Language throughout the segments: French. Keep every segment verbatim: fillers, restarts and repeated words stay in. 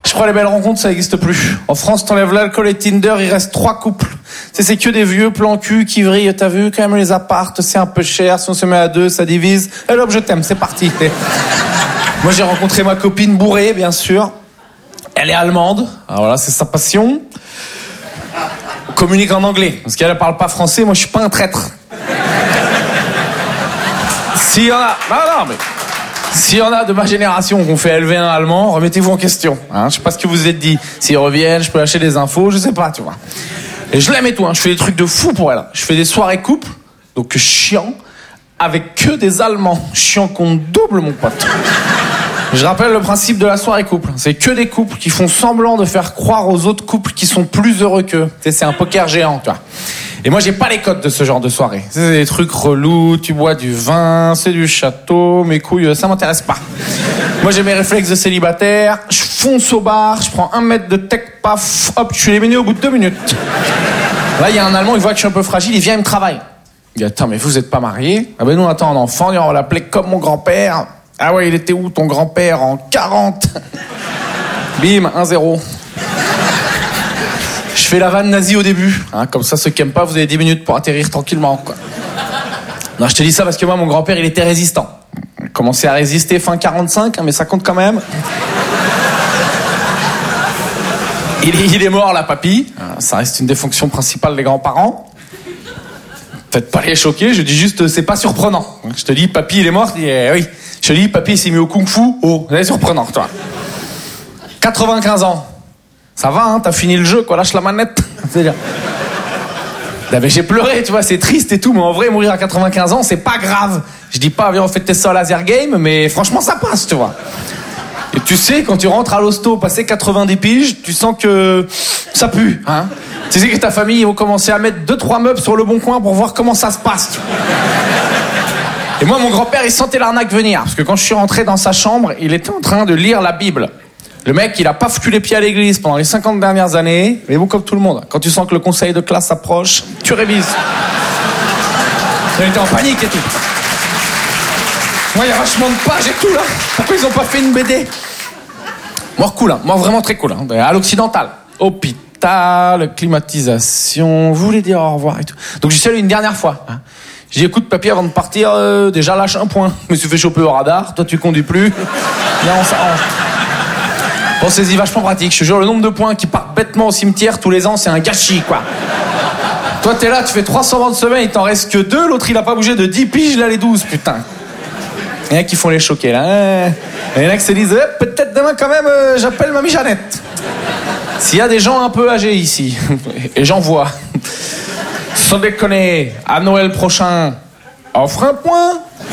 Je crois les belles rencontres, ça n'existe plus. En France, t'enlèves l'alcool et Tinder, il reste trois couples. C'est, c'est que des vieux plans cul qui vrillent. T'as vu, quand même, les appartes, c'est un peu cher. Si on se met à deux, ça divise. Et l'homme, je t'aime, c'est parti. Moi, j'ai rencontré ma copine bourrée, bien sûr. Elle est allemande. Alors là, c'est sa passion. On communique en anglais. Parce qu'elle ne parle pas français, moi, je suis pas un traître. S'il y en a... Non, non, mais... S'il y en a de ma génération qu'on fait élever un allemand, remettez-vous en question. Hein, je sais pas ce que vous vous êtes dit. S'ils reviennent, je peux lâcher des infos, je sais pas, tu vois. Et je l'aime et tout, hein. Je fais des trucs de fou pour elle. Je fais des soirées couples, donc chiant, avec que des Allemands. Chiant qu'on double, mon pote. Je rappelle le principe de la soirée couple. C'est que des couples qui font semblant de faire croire aux autres couples qui sont plus heureux qu'eux. Tu sais, c'est un poker géant, tu vois. Et moi, j'ai pas les codes de ce genre de soirée. C'est des trucs relous, tu bois du vin, c'est du château, mes couilles, ça m'intéresse pas. Moi, j'ai mes réflexes de célibataire, je fonce au bar, je prends un mètre de tech, paf, hop, je suis éliminé au bout de deux minutes. Là, il y a un Allemand, il voit que je suis un peu fragile, il vient, il me travaille. Il dit, attends, mais vous êtes pas mariés? Ah ben nous, on attend un enfant, on va l'appeler comme mon grand-père. Ah ouais, il était où ton grand-père? En quarante. Bim, un zéro. Je fais la vanne nazie au début, hein, comme ça, ceux qui aiment pas, vous avez dix minutes pour atterrir tranquillement, quoi. Non, je te dis ça parce que moi, mon grand-père, il était résistant. Il commençait à résister fin quarante-cinq, hein, mais ça compte quand même. Il est, il est mort, là, papy. Ça reste une des fonctions principales des grands-parents. Faites pas les choquer, je dis juste, c'est pas surprenant. Je te dis, papy, il est mort, je dis, eh, oui. Je te dis, papy, il s'est mis au kung-fu. Oh, c'est surprenant, toi. quatre-vingt-quinze ans. Ça va, hein, t'as fini le jeu, quoi, lâche la manette. C'est-à-dire... Là, mais j'ai pleuré, tu vois, c'est triste et tout, mais en vrai, mourir à quatre-vingt-quinze ans, c'est pas grave. Je dis pas, viens, on fait tester ça au laser game, mais franchement, ça passe, tu vois. Et tu sais, quand tu rentres à l'hosto, passé quatre-vingt-dix piges, tu sens que ça pue, hein. Tu sais que ta famille, ils vont commencer à mettre deux, trois meubles sur le bon coin pour voir comment ça se passe, tu vois. Et moi, mon grand-père, il sentait l'arnaque venir, parce que quand je suis rentré dans sa chambre, il était en train de lire la Bible. Le mec, il a pas foutu les pieds à l'église pendant les cinquante dernières années. Mais bon, comme tout le monde, quand tu sens que le conseil de classe s'approche, tu révises. Il était en panique et tout. Moi, il y a vachement de pages et tout, là. Pourquoi ils ont pas fait une B D? Moi, cool, hein. Moi, vraiment très cool. Hein. À l'occidental. Hôpital, climatisation, vous voulez dire au revoir et tout. Donc, j'y suis allé une dernière fois. Hein. J'ai dit, écoute, papy, avant de partir, euh, déjà lâche un point. Je me suis fait choper au radar. Toi, tu conduis plus. Là, on s'arrange. Bon, c'est vachement pratique. Je te jure, le nombre de points qui partent bêtement au cimetière tous les ans, c'est un gâchis, quoi. Toi, t'es là, tu fais trois cent vingt semaines, il t'en reste que deux. L'autre, il a pas bougé de dix piges, il a les douze, putain. Il y en a qui font les choquer, là. Il y en a qui se disent, eh, peut-être demain, quand même, euh, j'appelle mamie Jeannette. S'il y a des gens un peu âgés ici, et j'en vois, sans déconner, à Noël prochain, offre un point.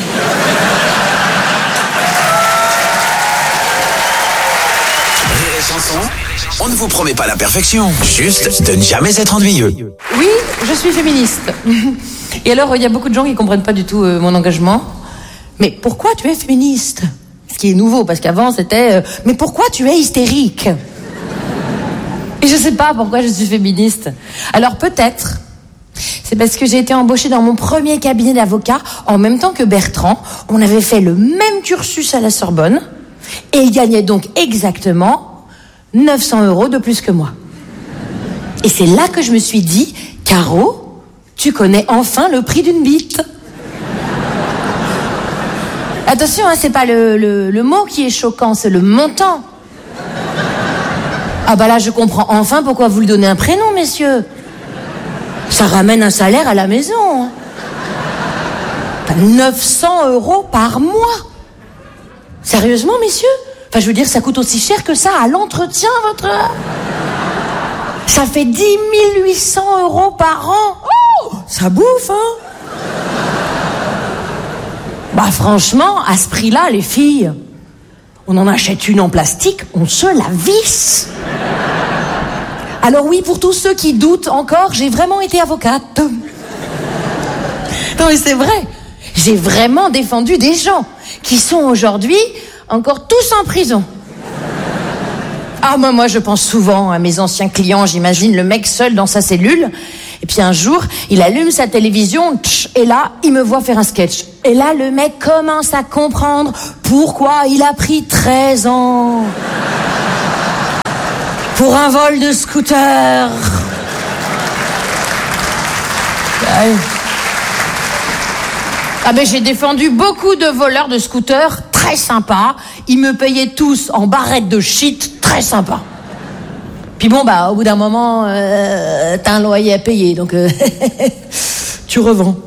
On ne vous promet pas la perfection, juste de ne jamais être ennuyeux. Oui, je suis féministe. Et alors, il y a beaucoup de gens qui ne comprennent pas du tout euh, mon engagement. Mais pourquoi tu es féministe? Ce qui est nouveau, parce qu'avant, c'était... Euh, mais pourquoi tu es hystérique? Et je sais pas pourquoi je suis féministe. Alors peut-être, c'est parce que j'ai été embauchée dans mon premier cabinet d'avocat en même temps que Bertrand. On avait fait le même cursus à la Sorbonne. Et il gagnait donc exactement neuf cents euros de plus que moi. Et c'est là que je me suis dit, Caro, tu connais enfin le prix d'une bite. Attention, hein, c'est pas le, le, le mot qui est choquant, c'est le montant. Ah bah là, je comprends enfin pourquoi vous lui donnez un prénom, messieurs. Ça ramène un salaire à la maison. neuf cents euros par mois. Sérieusement, messieurs? Enfin, je veux dire, ça coûte aussi cher que ça à l'entretien, votre... Ça fait dix mille huit cents euros par an. Oh, ça bouffe, hein? Bah, franchement, à ce prix-là, les filles, on en achète une en plastique, on se la visse. Alors oui, pour tous ceux qui doutent encore, j'ai vraiment été avocate. Non, mais c'est vrai. J'ai vraiment défendu des gens qui sont aujourd'hui encore tous en prison. Ah, moi, moi, je pense souvent à mes anciens clients. J'imagine le mec seul dans sa cellule. Et puis un jour, il allume sa télévision, tch, et là, il me voit faire un sketch. Et là, le mec commence à comprendre pourquoi il a pris treize ans. pour un vol de scooter. Ah ben j'ai défendu beaucoup de voleurs de scooters très sympas. Ils me payaient tous en barrettes de shit très sympa. Puis bon bah au bout d'un moment euh, t'as un loyer à payer donc euh, tu revends.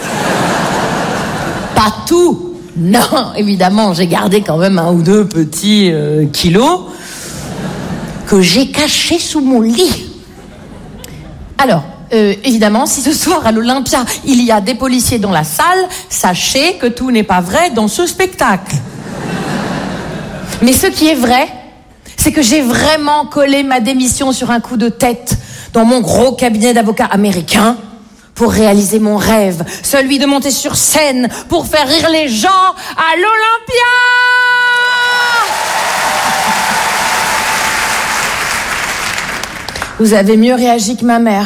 Pas tout. Non, évidemment, j'ai gardé quand même un ou deux petits euh, kilos que j'ai cachés sous mon lit. Alors, euh, évidemment, si ce soir à l'Olympia, il y a des policiers dans la salle, sachez que tout n'est pas vrai dans ce spectacle. Mais ce qui est vrai, c'est que j'ai vraiment collé ma démission sur un coup de tête dans mon gros cabinet d'avocats américain pour réaliser mon rêve, celui de monter sur scène pour faire rire les gens à l'Olympia. Vous avez mieux réagi que ma mère.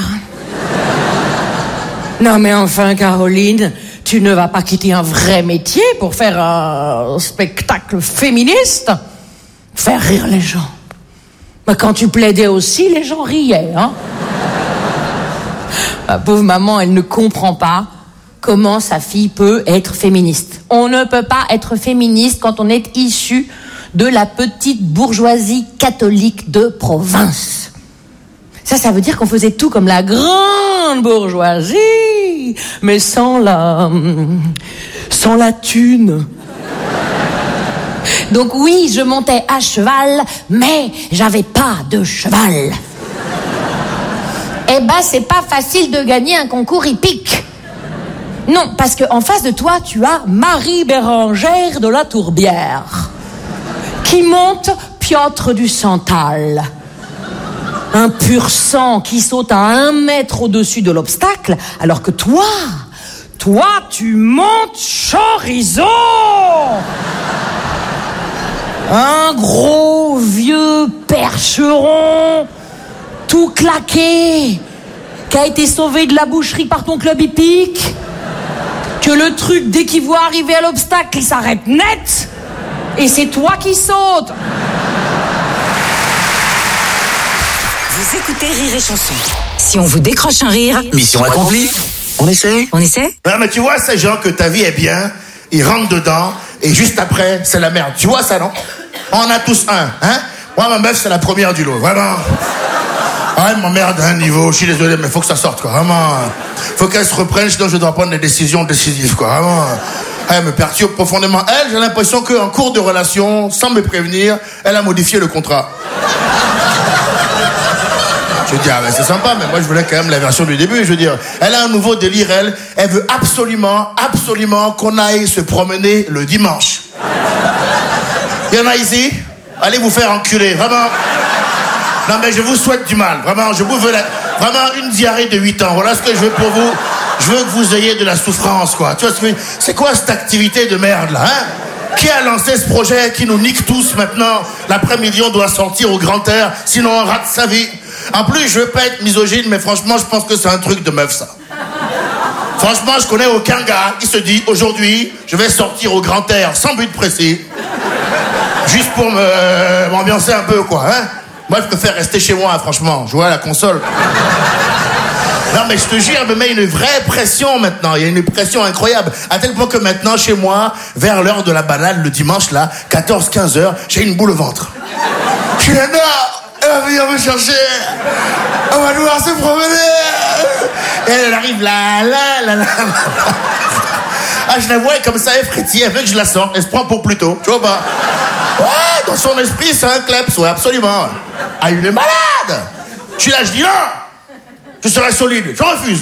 Non mais enfin, Caroline, tu ne vas pas quitter un vrai métier pour faire un spectacle féministe, faire rire les gens. Mais quand tu plaidais aussi, les gens riaient, hein. Ma pauvre maman, elle ne comprend pas comment sa fille peut être féministe. On ne peut pas être féministe quand on est issu de la petite bourgeoisie catholique de province. Ça, ça veut dire qu'on faisait tout comme la grande bourgeoisie, mais sans la... sans la thune. Donc oui, je montais à cheval, mais j'avais pas de cheval. Eh ben, c'est pas facile de gagner un concours hippique. Non, parce qu'en face de toi, tu as Marie Bérangère de la Tourbière, qui monte Piotr du Santal. Un pur sang qui saute à un mètre au-dessus de l'obstacle, alors que toi, toi, tu montes chorizo. Un gros vieux percheron tout claqué, qui a été sauvé de la boucherie par ton club hippique, que le truc, dès qu'il voit arriver à l'obstacle, il s'arrête net, et c'est toi qui sautes. Vous écoutez Rire et Chanson. Si on vous décroche un rire... Mission accomplie. On essaie On essaie? Non, mais tu vois, ces gens que ta vie est bien, ils rentrent dedans, et juste après, c'est la merde. Tu vois ça, non? On en a tous un, hein? Moi, ma meuf, c'est la première du lot, vraiment. Ah, elle m'emmerde à un niveau, je suis désolé, mais faut que ça sorte, quoi, vraiment. Faut qu'elle se reprenne, sinon je dois prendre des décisions décisives, quoi, vraiment. Elle me perturbe profondément. Elle, j'ai l'impression qu'en cours de relation, sans me prévenir, elle a modifié le contrat. Je veux dire, ben, c'est sympa, mais moi je voulais quand même la version du début, je veux dire. Elle a un nouveau délire, elle. Elle veut absolument, absolument qu'on aille se promener le dimanche. Il y en a ici? Allez vous faire enculer, vraiment. Non mais je vous souhaite du mal, vraiment, je vous veux la... vraiment une diarrhée de huit ans, voilà ce que je veux pour vous. Je veux que vous ayez de la souffrance, quoi. Tu vois, c'est quoi cette activité de merde, là, hein? Qui a lancé ce projet qui nous nique tous maintenant? L'après-midi, on doit sortir au grand air, sinon on rate sa vie. En plus, je veux pas être misogyne, mais franchement, je pense que c'est un truc de meuf, ça. Franchement, je connais aucun gars qui se dit, aujourd'hui, je vais sortir au grand air, sans but précis, juste pour me, m'ambiancer un peu, quoi, hein? Moi, je préfère rester chez moi, franchement, jouer à la console. Non, mais je te jure, elle me met une vraie pression maintenant. Il y a une pression incroyable. À tel point que maintenant, chez moi, vers l'heure de la balade, le dimanche, là, quatorze quinze heures, j'ai une boule au ventre. Je suis là, elle va venir me chercher. On va devoir se promener. Et elle arrive là, là, là, là. Ah, je la vois comme ça, elle frétille. Elle veut que je la sorte. Elle se prend pour plus tôt. Tu vois pas? Ouais, dans son esprit, c'est un kleps. Ouais, absolument. Ah, il est malade. Je suis là, je dis non. Je serai solide. Je refuse.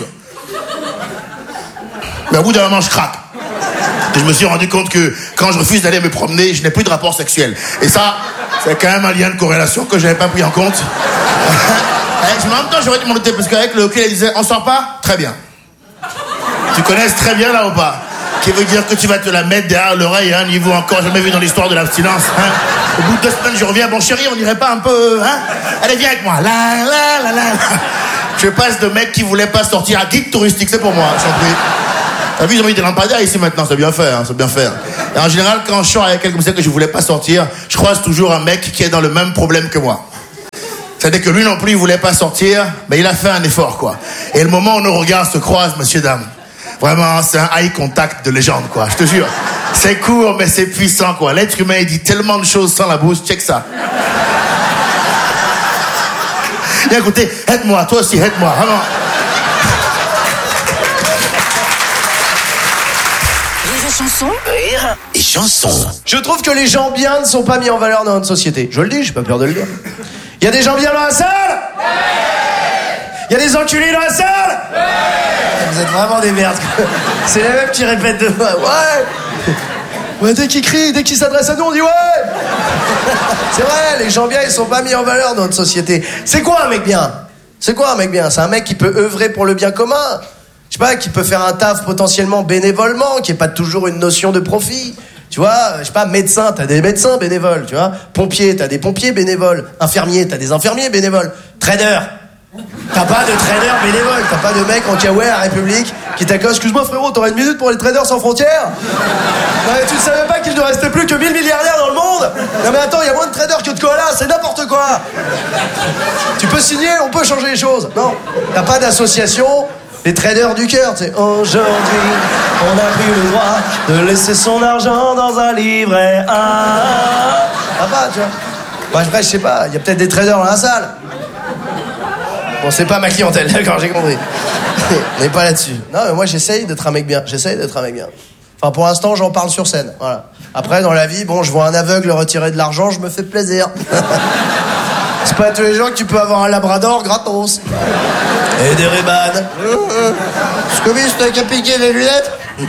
Mais au bout d'un moment, je craque. Et je me suis rendu compte que quand je refuse d'aller me promener, je n'ai plus de rapport sexuel. Et ça, c'est quand même un lien de corrélation que je n'avais pas pris en compte. En même temps, j'aurais dû m'en douter, parce qu'avec le hockey, elle disait, on sort pas? Très bien. Tu connais très bien là ou pas? Qui veut dire que tu vas te la mettre derrière l'oreille à un niveau encore jamais vu dans l'histoire de l'abstinence, hein? Au bout de deux semaines, je reviens, bon chéri, on irait pas un peu, hein? Allez, viens avec moi. La, la, la, la. Je passe de mec qui voulait pas sortir à guide touristique, c'est pour moi, j'en prie. T'as vu, ils ont mis des lampadaires ici maintenant, c'est bien fait, hein, c'est bien fait. Et en général, quand je sors avec quelqu'un comme ça que je voulais pas sortir, je croise toujours un mec qui est dans le même problème que moi. C'est-à-dire que lui non plus, il voulait pas sortir, mais il a fait un effort, quoi. Et le moment où nos regards se croisent, monsieur, dame, vraiment, c'est un eye contact de légende, quoi. Je te jure. C'est court, mais c'est puissant, quoi. L'être humain, il dit tellement de choses sans la bouche. Check ça. Viens, écoutez, aide-moi, toi aussi, aide-moi, vraiment. Rire et chanson. Rire et chanson. Je trouve que les gens bien ne sont pas mis en valeur dans notre société. Je le dis, j'ai pas peur de le dire. Il y a des gens bien dans la salle ? Il y a des enculés dans la salle ? Vous êtes vraiment des merdes. C'est les mêmes qui répètent deux fois. Ouais. Ouais, dès qu'ils crient, dès qu'ils s'adressent à nous, on dit ouais. C'est vrai, les gens bien, ils sont pas mis en valeur dans notre société. C'est quoi un mec bien ? C'est quoi un mec bien ? C'est un mec qui peut œuvrer pour le bien commun. Je sais pas, qui peut faire un taf potentiellement bénévolement, qui est pas toujours une notion de profit. Tu vois, je sais pas, médecin, t'as des médecins bénévoles, tu vois. Pompier, t'as des pompiers bénévoles. Infirmier, t'as des infirmiers bénévoles. Trader. T'as pas de trader bénévole, t'as pas de mec en kawaii à la République qui t'accoste. Excuse-moi frérot, t'aurais une minute pour les traders sans frontières ? Non mais tu ne savais pas qu'il ne restait plus que mille milliardaires dans le monde ? Non mais attends, il y a moins de traders que de koalas, c'est n'importe quoi. Tu peux signer, on peut changer les choses. Non, t'as pas d'association. Les traders du cœur, tu sais. Aujourd'hui, on a pris le droit de laisser son argent dans un livret A. T'as pas, tu vois. Bah, bref, je sais pas, il y a peut-être des traders dans la salle. Bon, c'est pas ma clientèle, d'accord, j'ai compris. On n'est pas là-dessus. Non, mais moi, j'essaye d'être un mec bien. J'essaye d'être un mec bien. Enfin, pour l'instant, j'en parle sur scène. Voilà. Après, dans la vie, bon, je vois un aveugle retirer de l'argent, je me fais plaisir. C'est pas tous les jours que tu peux avoir un labrador gratos. Et des Ray-Ban. Scobiste, t'as qu'à piquer les lunettes.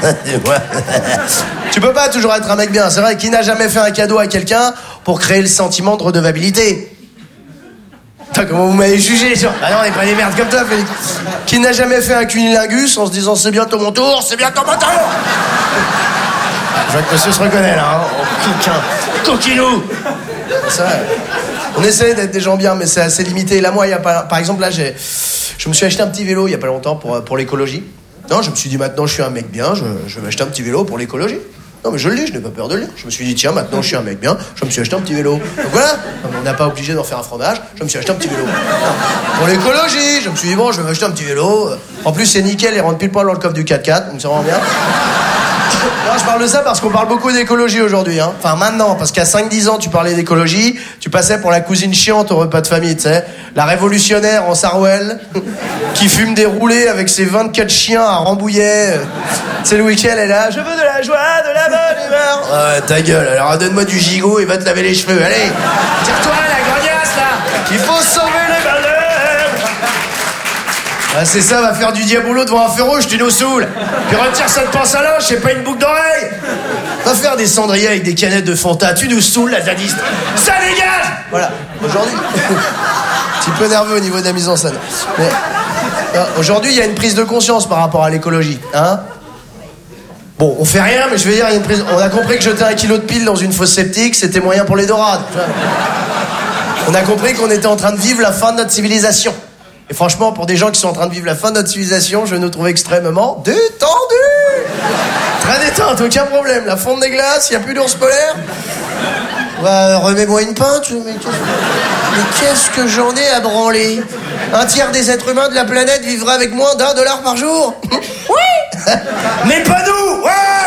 Tu peux pas toujours être un mec bien. C'est vrai, qui n'a jamais fait un cadeau à quelqu'un pour créer le sentiment de redevabilité ? Putain, comment vous m'avez jugé, genre. Ah non, on n'est pas des merdes comme toi, Félix. Qui n'a jamais fait un cunilingus en se disant c'est bientôt mon tour, c'est bientôt mon tour. Je vois que monsieur se reconnaît là, hein. Oh, coquin. Coquinou. C'est vrai. On essaie d'être des gens bien, mais c'est assez limité. Là, moi, il y a pas. Par exemple, là, j'ai. Je me suis acheté un petit vélo il y a pas longtemps pour, pour l'écologie. Non, je me suis dit maintenant, je suis un mec bien, je, je vais acheter un petit vélo pour l'écologie. Non, mais je le dis, je n'ai pas peur de le dire. Je me suis dit, tiens, maintenant je suis un mec bien, je me suis acheté un petit vélo. Donc voilà, on n'a pas obligé d'en faire un fromage, je me suis acheté un petit vélo. Pour l'écologie, je me suis dit, bon, je vais m'acheter un petit vélo. En plus, c'est nickel, il rentre pile poil dans le coffre du quatre quatre, donc c'est vraiment bien. Non, je parle de ça parce qu'on parle beaucoup d'écologie aujourd'hui, hein. Enfin, maintenant, parce qu'à cinq dix ans, tu parlais d'écologie, tu passais pour la cousine chiante au repas de famille, tu sais. La révolutionnaire en Sarwell, qui fume des roulés avec ses vingt-quatre chiens à Rambouillet. C'est le week-end, elle est là, je veux de la joie, de la bonne humeur. Ouais, ta gueule, alors donne-moi du gigot et va te laver les cheveux, allez. Tire-toi, la grognasse, là. Il faut sauver les balles. Ah, c'est ça, va faire du diabolo devant un feu rouge, tu nous saoules. Puis retire cette pince à linge, c'est pas une boucle d'oreille. Va faire des cendriers avec des canettes de Fanta, tu nous saoules, la zadiste. Ça dégage. Voilà, aujourd'hui. Un petit peu nerveux au niveau de la mise en scène. Mais, non, aujourd'hui, il y a une prise de conscience par rapport à l'écologie, hein. Bon, on fait rien, mais je veux dire, il y a une prise. On a compris que jeter un kilo de piles dans une fosse septique, c'était moyen pour les dorades. On a compris qu'on était en train de vivre la fin de notre civilisation. Et franchement, pour des gens qui sont en train de vivre la fin de notre civilisation, je nous trouve extrêmement détendus. Très détente, aucun problème. La fonte des glaces, il n'y a plus d'ours polaire. Bah, remets-moi une pinte. Mais qu'est-ce, mais qu'est-ce que j'en ai à branler ? Un tiers des êtres humains de la planète vivra avec moins d'un dollar par jour. Oui. Mais pas nous. Ouais.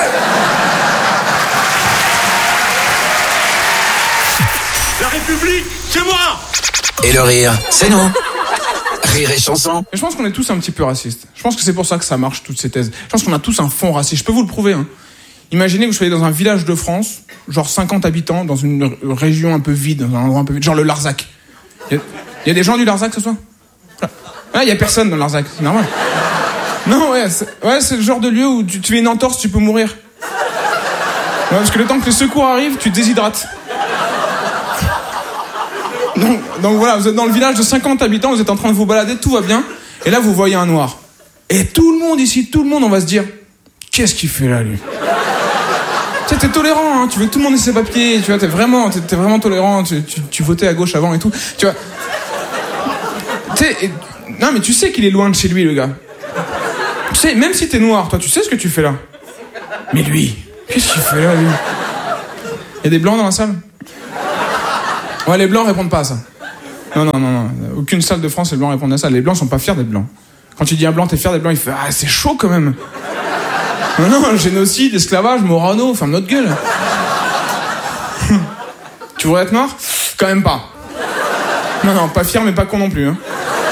La République, c'est moi. Et le rire, c'est nous. Rire et chanson. Je pense qu'on est tous un petit peu racistes. Je pense que c'est pour ça que ça marche, toutes ces thèses. Je pense qu'on a tous un fond raciste. Je peux vous le prouver, hein. Imaginez que vous soyez dans un village de France, genre cinquante habitants, dans une région un peu vide, dans un endroit un peu vide, genre le Larzac. Il y, y a des gens du Larzac ce soir ? Ah, il y a personne dans le Larzac, c'est normal. Non, ouais, c'est, ouais, c'est le genre de lieu où tu, tu fais une entorse, tu peux mourir. Ouais, parce que le temps que les secours arrivent, tu te déshydrates. Donc, donc voilà, vous êtes dans le village de cinquante habitants, vous êtes en train de vous balader, tout va bien, et là vous voyez un noir. Et tout le monde ici, tout le monde, on va se dire, qu'est-ce qu'il fait là, lui ? Tu sais, t'es tolérant, hein, tu veux que tout le monde ait ses papiers, tu vois, t'es vraiment, t'es, t'es vraiment tolérant, tu, tu, tu votais à gauche avant et tout, tu vois. Tu sais, et, non mais tu sais qu'il est loin de chez lui, le gars. Tu sais, même si t'es noir, toi, tu sais ce que tu fais là. Mais lui, qu'est-ce qu'il fait là, lui ? Il y a des blancs dans la salle ? Ouais, les blancs répondent pas à ça. Non, non, non, non. Aucune salle de France, les Blancs répondent à ça. Les Blancs sont pas fiers d'être Blancs. Quand tu dis un Blanc, t'es fier d'être Blanc, il fait « Ah, c'est chaud quand même !» Non, non, génocide, esclavage, Morano, ferme notre gueule. Tu voudrais être noir ? Quand même pas. Non, non, pas fier, mais pas con non plus. Hein.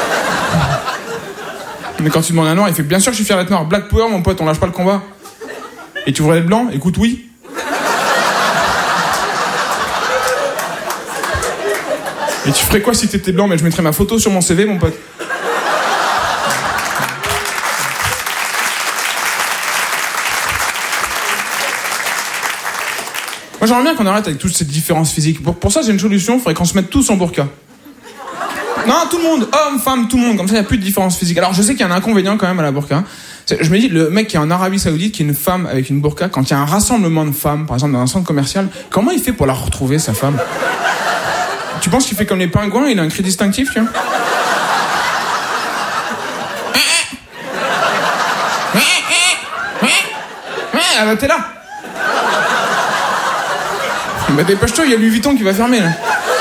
Mais quand tu demandes à un noir, il fait « Bien sûr que je suis fier d'être noir. Black Power, mon pote, on lâche pas le combat. » Et tu voudrais être blanc ? Écoute, oui. Et tu ferais quoi si t'étais blanc ? Mais je mettrais ma photo sur mon C V, mon pote. Moi, j'aimerais bien qu'on arrête avec toutes ces différences physiques. Pour, pour ça, j'ai une solution. Il faudrait qu'on se mette tous en burqa. Non, tout le monde. Hommes, femmes, tout le monde. Comme ça, il n'y a plus de différence physique. Alors, je sais qu'il y a un inconvénient quand même à la burqa. Je me dis, le mec qui est en Arabie Saoudite, qui est une femme avec une burqa, quand il y a un rassemblement de femmes, par exemple dans un centre commercial, comment il fait pour la retrouver, sa femme ? Tu penses qu'il fait comme les pingouins, il a un cri distinctif, tu vois ? Ah bah t'es là. Bah dépêche-toi, il y a Louis Vuitton qui va fermer là.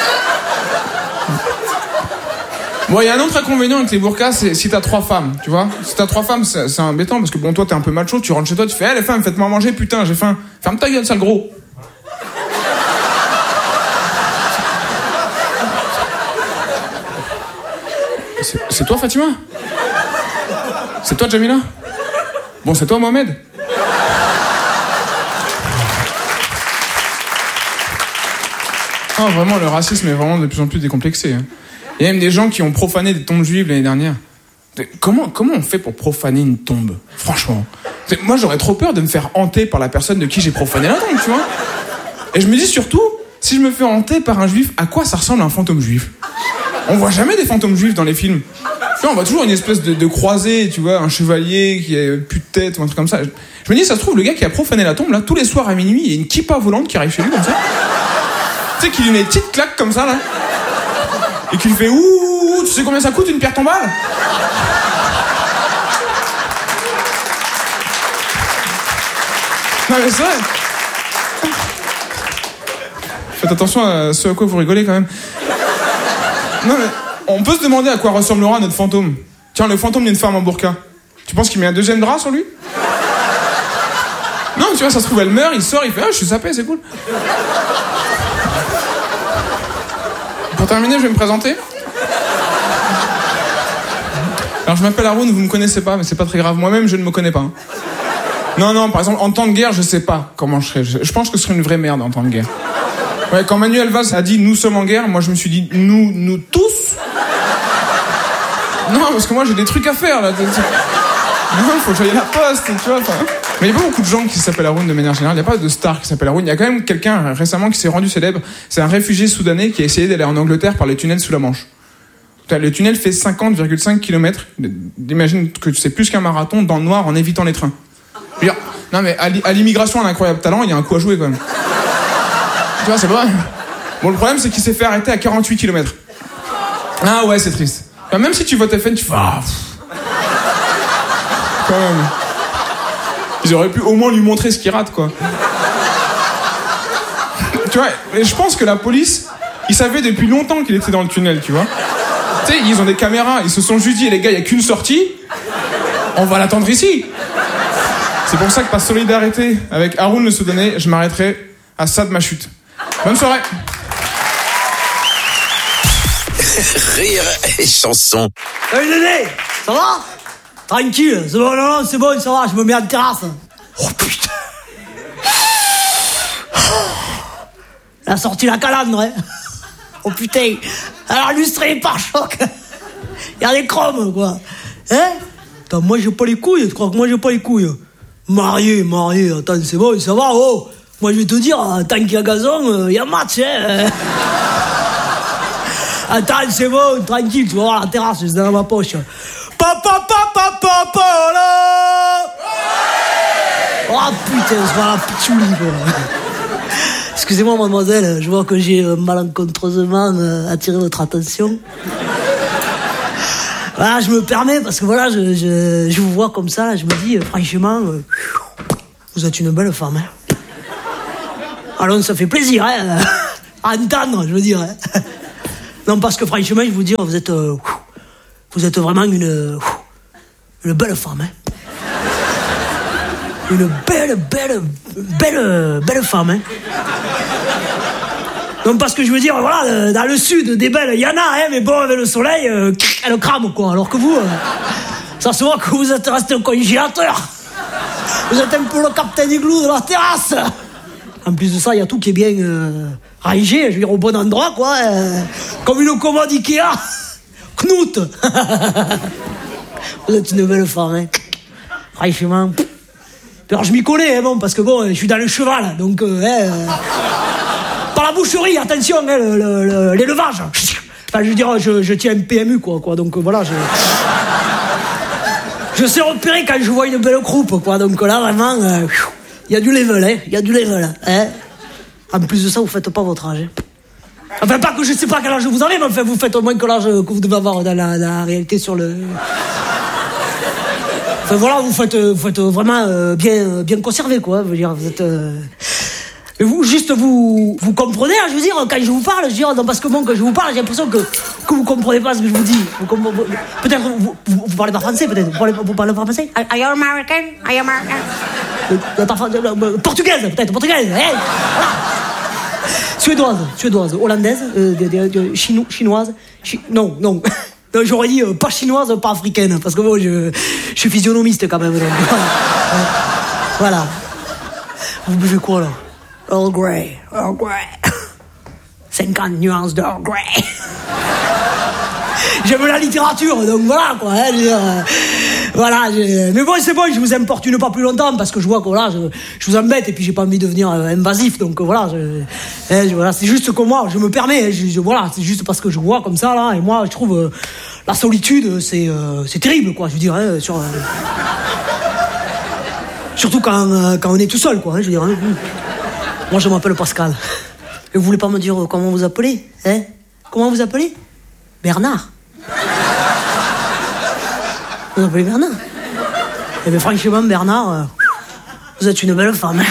Bon, il y a un autre inconvénient avec les burqas, c'est si t'as trois femmes, tu vois. Si t'as trois femmes, c'est, c'est embêtant parce que bon, toi t'es un peu macho, tu rentres chez toi, tu fais, hé hey, les femmes, faites-moi manger, putain, j'ai faim. Ferme ta gueule, sale gros. C'est, c'est toi, Fatima ? C'est toi, Jamila ? Bon, c'est toi, Mohamed ? Ah, vraiment, le racisme est vraiment de plus en plus décomplexé. Hein. Il y a même des gens qui ont profané des tombes juives l'année dernière. Comment, comment on fait pour profaner une tombe ? Franchement. Moi, j'aurais trop peur de me faire hanter par la personne de qui j'ai profané la tombe, tu vois. Et je me dis surtout, si je me fais hanter par un juif, à quoi ça ressemble un fantôme juif ? On voit jamais des fantômes juifs dans les films. Tu vois, on voit toujours une espèce de, de croisé, tu vois, un chevalier qui a plus de tête ou un truc comme ça. Je me dis, ça se trouve, le gars qui a profané la tombe, là, tous les soirs à minuit, il y a une kippa volante qui arrive chez lui comme ça. Tu sais, qu'il lui met une petite claque comme ça, là. Et qu'il fait ouh, tu sais combien ça coûte une pierre tombale ? Non mais c'est vrai. Faites attention à ce à quoi vous rigolez quand même. Non mais on peut se demander à quoi ressemblera notre fantôme. Tiens, le fantôme d'une femme en burqa. Tu penses qu'il met un deuxième drap sur lui ? Non, mais tu vois, ça se trouve, elle meurt, il sort, il fait ah, je suis sapé, c'est cool. Pour terminer, je vais me présenter. Alors, je m'appelle Haroun, vous me connaissez pas, mais c'est pas très grave. Moi-même, je ne me connais pas. Hein. Non, non, par exemple, en temps de guerre, je sais pas comment je serais. Je pense que ce serait une vraie merde en temps de guerre. Ouais, quand Manuel Valls a dit « nous sommes en guerre », moi, je me suis dit « nous, nous tous ». Non, parce que moi, j'ai des trucs à faire, là. Non, il faut que j'aille à la poste, tu vois. Enfin, mais il n'y a pas beaucoup de gens qui s'appellent Haroun de manière générale. Il n'y a pas de star qui s'appelle Haroun. Il y a quand même quelqu'un récemment qui s'est rendu célèbre. C'est un réfugié soudanais qui a essayé d'aller en Angleterre par les tunnels sous la Manche. Le tunnel fait cinquante virgule cinq kilomètres. Imagine que c'est plus qu'un marathon dans le noir en évitant les trains. Je veux dire, non mais à l'immigration, un incroyable talent, il y a un coup à jouer quand même. Tu vois, c'est vrai. Bon, le problème, c'est qu'il s'est fait arrêter à quarante-huit kilomètres. Ah ouais, c'est triste. Enfin, même si tu votes F N, tu fais... Ah, quand même. Ils auraient pu au moins lui montrer ce qu'il rate, quoi. Tu vois, je pense que la police, ils savaient depuis longtemps qu'il était dans le tunnel, tu vois. Tu sais, ils ont des caméras, ils se sont juste dit, les gars, il n'y a qu'une sortie, on va l'attendre ici. C'est pour ça que par solidarité avec Haroun le Soudanais, je m'arrêterai à ça de ma chute. Bonne soirée. Rire et chanson. Salut Dédé, ça va ? Tranquille, c'est bon, non, non, c'est bon, ça va, je me mets en terrasse. Oh putain. Elle a sorti la calandre, hein. Oh putain, elle a illustré les pare-chocs. Il y a des chromes, quoi. Hein ? Attends, moi j'ai pas les couilles, tu crois que moi j'ai pas les couilles ? Marié, marié, attends, c'est bon, ça va, oh. Moi je vais te dire, tant qu'il y a gazon, il y a match, hein. Attends, c'est bon, tranquille, tu vas voir la terrasse, c'est dans ma poche. Papa, papa, papa, là. Oh putain, c'est pas la pitchouli, quoi. Excusez-moi, mademoiselle, je vois que j'ai malencontreusement attiré votre attention. Voilà, je me permets, parce que voilà, je, je, je vous vois comme ça, je me dis, franchement, vous êtes une belle femme, hein. Alors, ça fait plaisir, hein, à entendre, je veux dire, hein. Non, parce que franchement, je vous dis, vous êtes, euh, vous êtes vraiment une, une belle femme, hein. Une belle, belle, belle, belle femme, hein. Non, parce que je veux dire, voilà, dans le sud, des belles, il y en a, hein, mais bon, avec le soleil, euh, elle crame, quoi. Alors que vous, euh, ça se voit que vous êtes resté au congélateur. Vous êtes un peu le Captain Igloo de la terrasse. En plus de ça, il y a tout qui est bien euh, rangé, je veux dire, au bon endroit, quoi. Euh, comme une commode Ikea. Knut. Vous êtes une belle femme, hein. Franchement. Alors, je m'y connais, hein, bon, parce que bon, je suis dans le cheval, donc, euh, hein, euh, par la boucherie, attention, hein, le, le, le, l'élevage. Enfin, je veux dire, je, je tiens un P M U, quoi, quoi, donc, voilà, je... Je sais repérer quand je vois une belle croupe, quoi, donc là, vraiment, il euh, y a du level, hein, il y a du level, hein. En plus de ça, vous faites pas votre âge, hein. Enfin, pas que je sais pas quel âge vous avez, mais enfin, vous faites au moins que l'âge que vous devez avoir dans la, dans la réalité sur le... Enfin, voilà, vous faites, vous faites vraiment euh, bien, bien conservé, quoi. Je veux dire, vous êtes... Euh... Vous, juste, vous, vous comprenez, hein, je veux dire, quand je vous parle, je veux dire, non, parce que bon, quand je vous parle, j'ai l'impression que, que vous comprenez pas ce que je vous dis. Vous, vous, peut-être, vous, vous, vous parlez pas français, peut-être. Vous parlez, vous parlez pas français? Are you American? Are you American? Euh, portugaise, peut-être, portugaise, hein, voilà. Suédoise, suédoise, hollandaise, euh, de, de, de, chino, chinoise, chi, non, non. J'aurais dit euh, pas chinoise, pas africaine, parce que bon, je, je suis physionomiste quand même. Donc, voilà. Voilà. Vous buvez quoi, là? Earl Grey, Earl Grey. cinquante nuances d'Earl Grey. J'aime la littérature, donc voilà, quoi. Hein, je veux dire, euh, voilà, je... mais bon, c'est bon, je vous importune pas plus longtemps, parce que je vois que voilà, je, je vous embête, et puis j'ai pas envie de devenir euh, invasif, donc euh, voilà, je, hein, je, voilà, c'est juste que moi, je me permets, hein, je, je, voilà, c'est juste parce que je vois comme ça, là, et moi, je trouve euh, la solitude, c'est, euh, c'est terrible, quoi, je veux dire, hein, sur, euh, surtout quand, euh, quand on est tout seul, quoi, hein, je veux dire, hein. Moi, je m'appelle Pascal. Et vous voulez pas me dire comment vous appelez, hein? Comment vous appelez? Bernard. Vous appelez Bernard? Eh bien, franchement, Bernard, euh, vous êtes une belle femme, hein?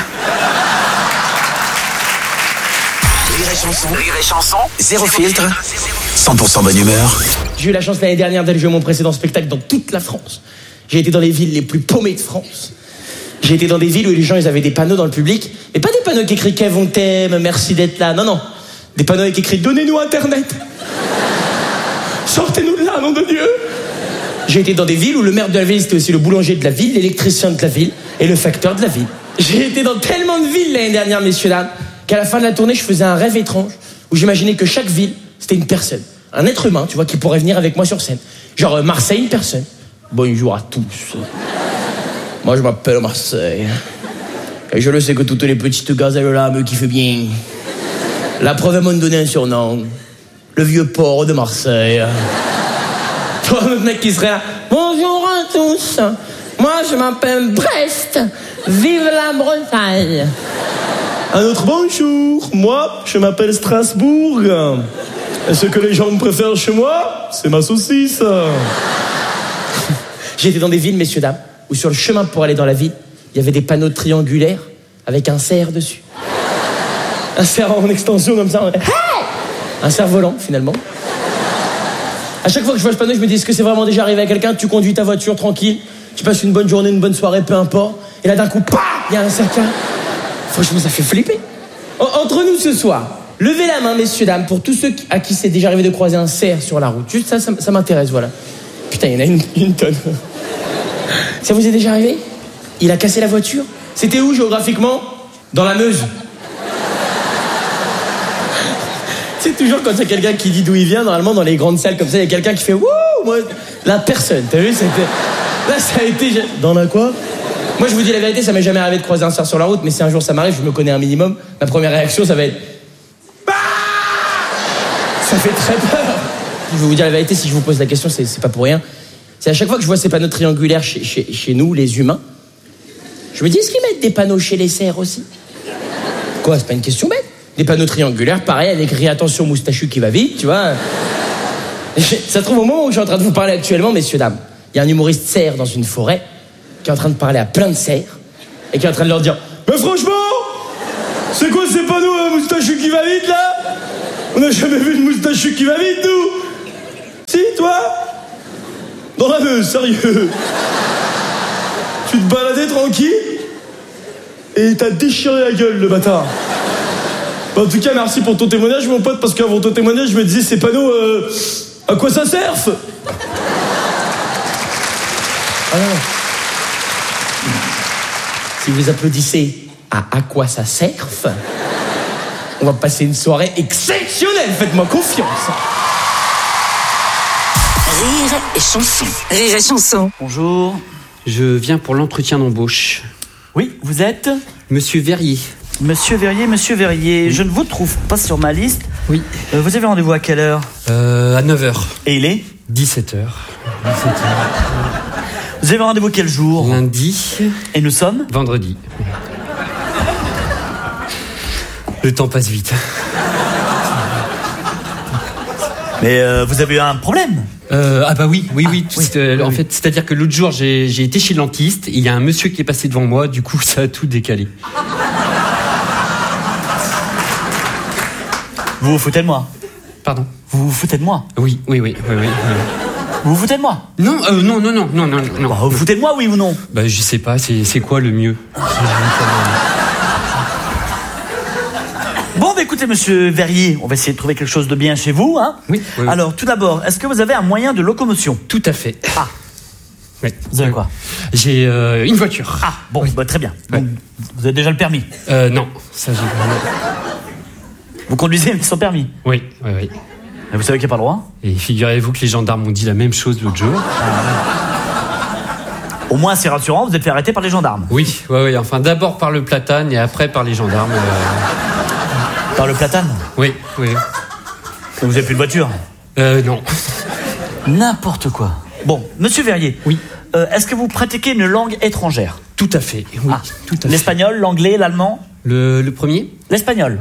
Rire et chanson, rire et chanson, zéro filtre, cent pour cent bonne humeur. J'ai eu la chance l'année dernière d'aller jouer mon précédent spectacle dans toute la France. J'ai été dans les villes les plus paumées de France. J'ai été dans des villes où les gens, ils avaient des panneaux dans le public. Et pas des panneaux qui écrivent « Kev, on t'aime, merci d'être là ». Non, non. Des panneaux qui écrivent « Donnez-nous Internet ». Sortez-nous de là, nom de Dieu. J'ai été dans des villes où le maire de la ville, c'était aussi le boulanger de la ville, l'électricien de la ville et le facteur de la ville. J'ai été dans tellement de villes l'année dernière, messieurs, dames, qu'à la fin de la tournée, je faisais un rêve étrange où j'imaginais que chaque ville, c'était une personne. Un être humain, tu vois, qui pourrait venir avec moi sur scène. Genre euh, Marseille, une personne. Bonjour à tous. Moi, je m'appelle Marseille. Et je le sais que toutes les petites gazelles-là me kiffent bien. La preuve, elles m'ont donné un surnom. Le vieux port de Marseille. Toi, le mec qui serait là. Bonjour à tous. Moi, je m'appelle Brest. Vive la Bretagne. Un autre bonjour. Moi, je m'appelle Strasbourg. Et ce que les gens préfèrent chez moi, c'est ma saucisse. J'ai été dans des villes, messieurs, dames, où sur le chemin pour aller dans la ville, il y avait des panneaux triangulaires avec un cerf dessus. Un cerf en extension comme ça. Hey, un cerf-volant, finalement. À chaque fois que je vois ce panneau, je me dis, est-ce que c'est vraiment déjà arrivé à quelqu'un? Tu conduis ta voiture tranquille, tu passes une bonne journée, une bonne soirée, peu importe, et là d'un coup, pah, il y a un cerf. Franchement, ça fait flipper. En- entre nous ce soir, levez la main, messieurs, dames, pour tous ceux à qui c'est déjà arrivé de croiser un cerf sur la route. Juste ça, ça, ça m'intéresse, voilà. Putain, il y en a une, une tonne. Ça vous est déjà arrivé? Il a cassé la voiture? C'était où géographiquement? Dans la Meuse. C'est toujours quand il y a quelqu'un qui dit d'où il vient, normalement dans les grandes salles comme ça, il y a quelqu'un qui fait wouh, moi, la personne, t'as vu? C'était... Là, ça a été. Dans la quoi? Moi, je vous dis la vérité, ça m'est jamais arrivé de croiser un cerf sur la route, mais si un jour ça m'arrive, je me connais un minimum, ma première réaction, ça va être. Bah, ça fait très peur. Je vais vous dire la vérité, si je vous pose la question, c'est, c'est pas pour rien. C'est à chaque fois que je vois ces panneaux triangulaires chez, chez, chez nous, les humains, je me dis, est-ce qu'ils mettent des panneaux chez les cerfs aussi? Quoi, c'est pas une question bête. Des panneaux triangulaires, pareil, avec écrit attention moustachu qui va vite, tu vois. Ça se trouve au moment où je suis en train de vous parler actuellement, messieurs, dames, il y a un humoriste cerf dans une forêt qui est en train de parler à plein de cerfs et qui est en train de leur dire, mais franchement, c'est quoi ces panneaux à moustachu qui va vite là? On n'a jamais vu une moustachu qui va vite, nous. Si, toi? Dans la Meuse, sérieux. Tu te baladais tranquille et il t'a déchiré la gueule, le bâtard. En tout cas, merci pour ton témoignage, mon pote, parce qu'avant ton témoignage, je me disais, ces panneaux, euh, à quoi ça sert? Ah. Si vous applaudissez à à quoi ça sert, on va passer une soirée exceptionnelle, faites-moi confiance. Rire et chanson. Rire et chanson. Bonjour. Je viens pour l'entretien d'embauche. Oui, vous êtes Monsieur Verrier. Monsieur Verrier, Monsieur Verrier, oui. Je ne vous trouve pas sur ma liste. Oui. Euh, vous avez rendez-vous à quelle heure? Euh, à neuf heures. Et il est dix-sept heures. dix-sept heures. Vous avez rendez-vous quel jour? Lundi. Et nous sommes vendredi. Le temps passe vite. Mais euh, vous avez eu un problème? euh, Ah bah oui, oui, oui. Ah, oui. Euh, en oui. fait, c'est-à-dire que l'autre jour, j'ai, j'ai été chez le dentiste et il y a un monsieur qui est passé devant moi, du coup, ça a tout décalé. Vous vous foutez de moi? Pardon? Vous vous foutez de moi? Oui, oui, oui, oui, oui. Vous vous foutez de moi? Non, euh, non, non, non, non, non, non. Bah, vous vous foutez de moi, oui ou non? Bah, je sais pas, c'est, c'est quoi le mieux? Bon, bah, écoutez, Monsieur Verrier, on va essayer de trouver quelque chose de bien chez vous, hein? Oui, oui. Alors, tout d'abord, est-ce que vous avez un moyen de locomotion? Tout à fait. Ah. Oui. Vous avez quoi? J'ai euh, une voiture. Ah, bon, oui. Bah, très bien. Ouais. Donc, vous avez déjà le permis? Euh, non, ça j'ai... Vous conduisez sans permis? Oui, oui, oui. Et vous savez qu'il n'y a pas le droit? Et figurez-vous que les gendarmes m'ont dit la même chose l'autre jour. Au moins, c'est rassurant, vous êtes fait arrêter par les gendarmes. Oui, oui, oui. Enfin, d'abord par le platane et après par les gendarmes. Euh... Par le platane? Oui, oui. Et vous n'avez plus de voiture? Euh, non. N'importe quoi. Bon, Monsieur Verrier. Oui. Euh, est-ce que vous pratiquez une langue étrangère? Tout à fait, oui. Ah, tout à fait. L'espagnol, l'anglais, l'allemand? Le, le premier? L'espagnol.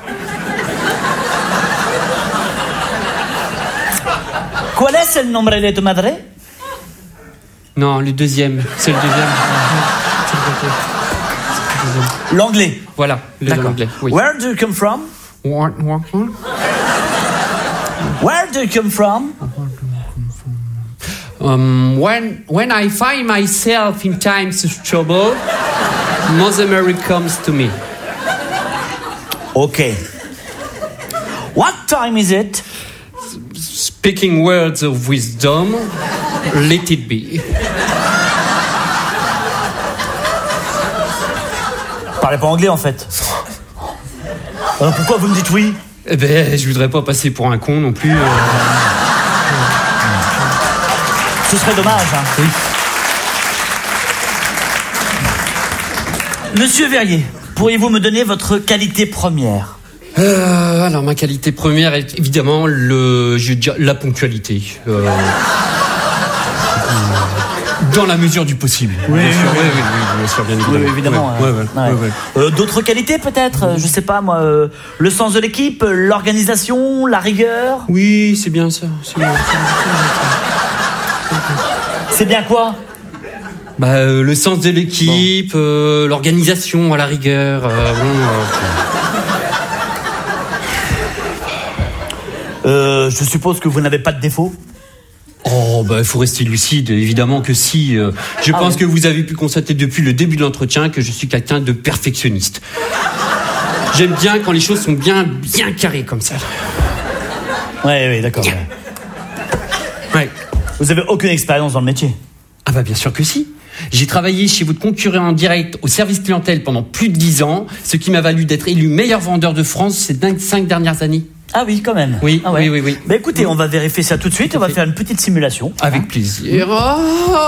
¿Cuál es el nombre de tu madre? Non, le deuxième. C'est le deuxième. L'anglais. Voilà, le, l'anglais. Oui. Where do you come from? What, what, what? Where do you come from? Um, when when I find myself in times of trouble, Mother Mary comes to me. Okay. What time is it? Speaking words of wisdom, let it be. Parlez pas anglais en fait. Alors pourquoi vous me dites oui? Eh ben, je voudrais pas passer pour un con non plus. Euh... Ce serait dommage, hein. Oui. Monsieur Verrier, pourriez-vous me donner votre qualité première? Euh, alors ma qualité première est évidemment le, je veux dire, la ponctualité. Euh, dans la mesure du possible. Oui, bien sûr, oui, oui, oui, oui, bien sûr, bien évidemment. Oui, évidemment. Ouais, euh, ouais, ouais, ouais. ouais, ouais. Euh, d'autres qualités peut-être, euh, je sais pas moi, euh, le sens de l'équipe, euh, l'organisation, la rigueur. Oui, c'est bien ça. C'est bien, c'est bien, c'est bien quoi? Bah, euh, le sens de l'équipe, bon. euh, l'organisation à la rigueur. Euh, bon, euh, Euh, je suppose que vous n'avez pas de défaut? Oh, bah, il faut rester lucide, évidemment que si. Euh, je ah pense oui. que vous avez pu constater depuis le début de l'entretien que je suis quelqu'un de perfectionniste. J'aime bien quand les choses sont bien, bien carrées comme ça. Ouais, ouais, d'accord. Ouais. Ouais. Vous avez aucune expérience dans le métier? Ah bah bien sûr que si. J'ai travaillé chez votre concurrent en direct au service clientèle pendant plus de dix ans, ce qui m'a valu d'être élu meilleur vendeur de France ces cinq dernières années. Ah oui, quand même. Oui, ah ouais. oui, oui, oui. Bah écoutez, on va vérifier ça tout de suite. On va faire une petite simulation. Avec hein. plaisir. Oh, oh,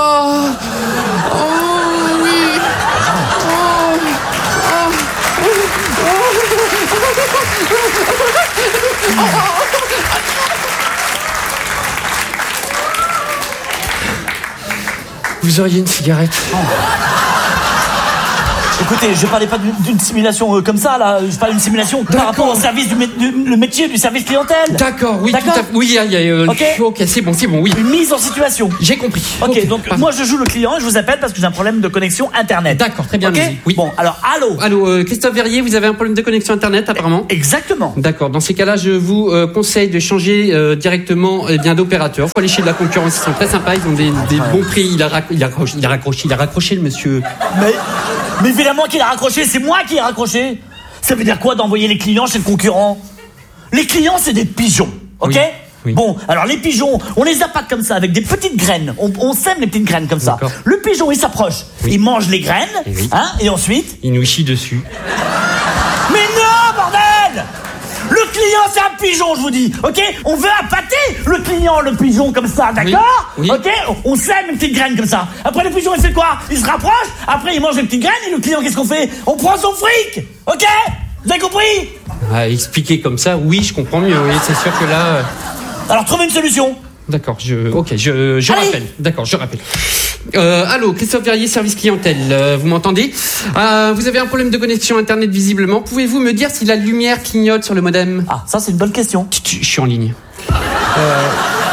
oui. Oh, oh, oh. Vous auriez une cigarette? Oh. écoutez, je parlais pas d'une, d'une simulation euh, comme ça, là. Je parle d'une simulation par rapport au service du, mé- du le métier du service clientèle. D'accord, oui, D'accord. tout à fait. Oui, il y a, il y a, euh, Ok. ok, c'est bon, c'est bon, oui. Une mise en situation. J'ai compris. Ok, Ok, donc pardon. moi je joue le client et je vous appelle parce que j'ai un problème de connexion internet. D'accord, très bien, Ok. vas-y. Oui. Bon, alors allô. Allô, euh, Christophe Verrier, vous avez un problème de connexion internet apparemment. Exactement. D'accord. Dans ces cas-là, je vous euh, conseille de changer euh, directement eh bien d'opérateur. Faut aller chez de la concurrence, ils sont très sympas, ils ont des, des bons prix. Il a, rac- il a raccroché, il a raccroché, il a raccroché le monsieur. Mais, mais évidemment qu'il a raccroché, c'est moi qui ai raccroché. Ça veut dire quoi d'envoyer les clients chez le concurrent? Les clients, c'est des pigeons, ok? Oui, oui. Bon, alors les pigeons, on les appâte comme ça, avec des petites graines. On, on sème les petites graines comme ça. D'accord. Le pigeon, il s'approche, Oui. il mange les graines, Et oui. hein, et ensuite... Il nous chie dessus. Mais non, bordel! Le client, c'est un pigeon, je vous dis, ok? On veut appâter le client, le pigeon, comme ça, d'accord? Oui, oui. Ok? On sème une petite graine comme ça. Après, le pigeon, il fait quoi? Il se rapproche, après, il mange les petites graines, et le client, qu'est-ce qu'on fait? On prend son fric! Ok? Vous avez compris? Ah, expliquer comme ça, oui, je comprends mieux. Oui, c'est sûr que là. euh, Alors, trouvez une solution. D'accord, je, ok, je, je Allez. rappelle. D'accord, je rappelle. Euh, allô, Christophe Verrier, service clientèle. Euh, vous m'entendez? euh, Vous avez un problème de connexion internet visiblement. Pouvez-vous me dire si la lumière clignote sur le modem? Ah, ça, c'est une bonne question. Je suis en ligne. Euh,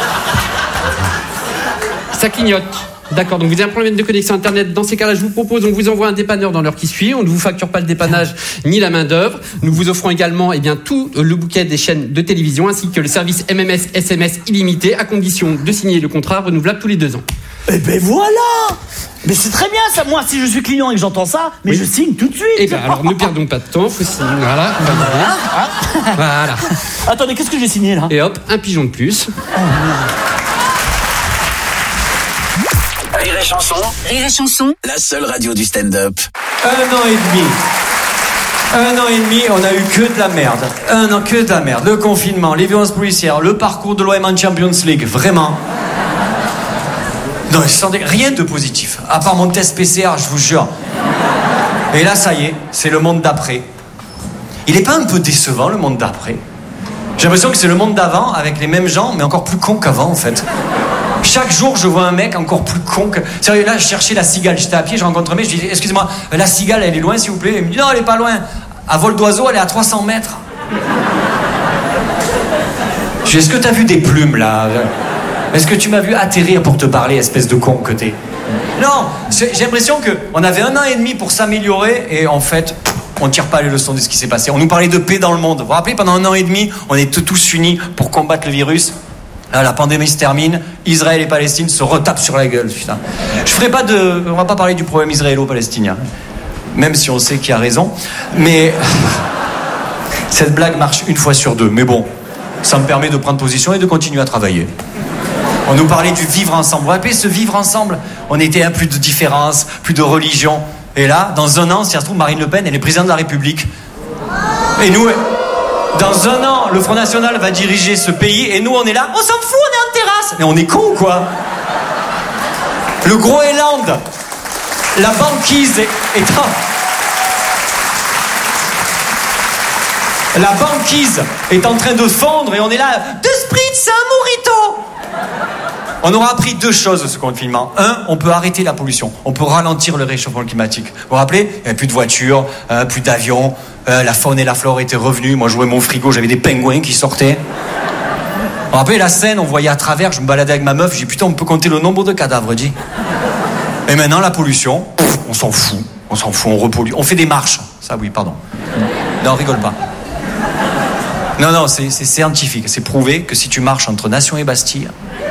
ça clignote. D'accord, donc vous avez un problème de connexion internet. Dans ces cas-là, je vous propose, on vous envoie un dépanneur dans l'heure qui suit. On ne vous facture pas le dépannage ni la main d'œuvre. Nous vous offrons également, eh bien, tout le bouquet des chaînes de télévision ainsi que le service M M S S M S illimité à condition de signer le contrat renouvelable tous les deux ans. Eh ben voilà! Mais c'est très bien ça, moi, si je suis client et que j'entends ça, mais Oui. je signe tout de suite. Eh bien, alors ne perdons pas de temps. Faut signer. Voilà, on va y aller. Voilà. Attendez, qu'est-ce que j'ai signé là? Et hop, un pigeon de plus. Rire et chanson, Rire et chanson, la seule radio du stand-up. Un an et demi. Un an et demi, on a eu que de la merde. Un an, que de la merde. Le confinement, les violences policières, le parcours de l'O M en Champions League, vraiment. Non, je sentais rien de positif. À part mon test P C R, je vous jure. Et là, ça y est, c'est le monde d'après. Il est pas un peu décevant, le monde d'après? J'ai l'impression que c'est le monde d'avant, avec les mêmes gens, mais encore plus cons qu'avant, en fait. Chaque jour, je vois un mec encore plus con que... Sérieux, là, je cherchais la cigale. J'étais à pied, je rencontre un mec, je dis, excusez-moi, la cigale, elle est loin, s'il vous plaît? Il me dit, non, elle est pas loin. À vol d'oiseau, elle est à trois cents mètres. Je dis, est-ce que t'as vu des plumes, là? Est-ce que tu m'as vu atterrir pour te parler, espèce de con que t'es? Non, j'ai j'ai l'impression qu'on avait un an et demi pour s'améliorer, et en fait, on tire pas les leçons de ce qui s'est passé. On nous parlait de paix dans le monde. Vous vous rappelez, pendant un an et demi, on était tous unis pour combattre le virus. Là, la pandémie se termine, Israël et Palestine se retapent sur la gueule, putain. Je ferai pas de... On va pas parler du problème israélo-palestinien. Même si on sait qui a raison. Mais... Cette blague marche une fois sur deux. Mais bon, ça me permet de prendre position et de continuer à travailler. On nous parlait du vivre ensemble. Vous vous rappelez, ce vivre ensemble? On était à plus de différences, plus de religion. Et là, dans un an, si ça se trouve, Marine Le Pen, elle est présidente de la République. Et nous... Dans un an, le Front National va diriger ce pays et nous, on est là, on s'en fout, on est en terrasse. Mais on est con, quoi. Le Groenland, la banquise est, est en... La banquise est en train de fondre et on est là, deux spritz, un mojito. On aura appris deux choses de ce confinement. Un, on peut arrêter la pollution. On peut ralentir le réchauffement climatique. Vous vous rappelez? Il n'y avait plus de voitures, euh, plus d'avions. Euh, la faune et la flore étaient revenues. Moi, j'ouvrais mon frigo, j'avais des pingouins qui sortaient. Vous vous rappelez la scène? On voyait à travers, je me baladais avec ma meuf. J'ai dit, putain, on peut compter le nombre de cadavres, dit. Et maintenant, la pollution, pff, on s'en fout. On s'en fout, on repollue. On fait des marches. Ça, oui, pardon. Non, rigole pas. Non, non, c'est c'est scientifique. C'est prouvé que si tu marches entre Nation et Bastille...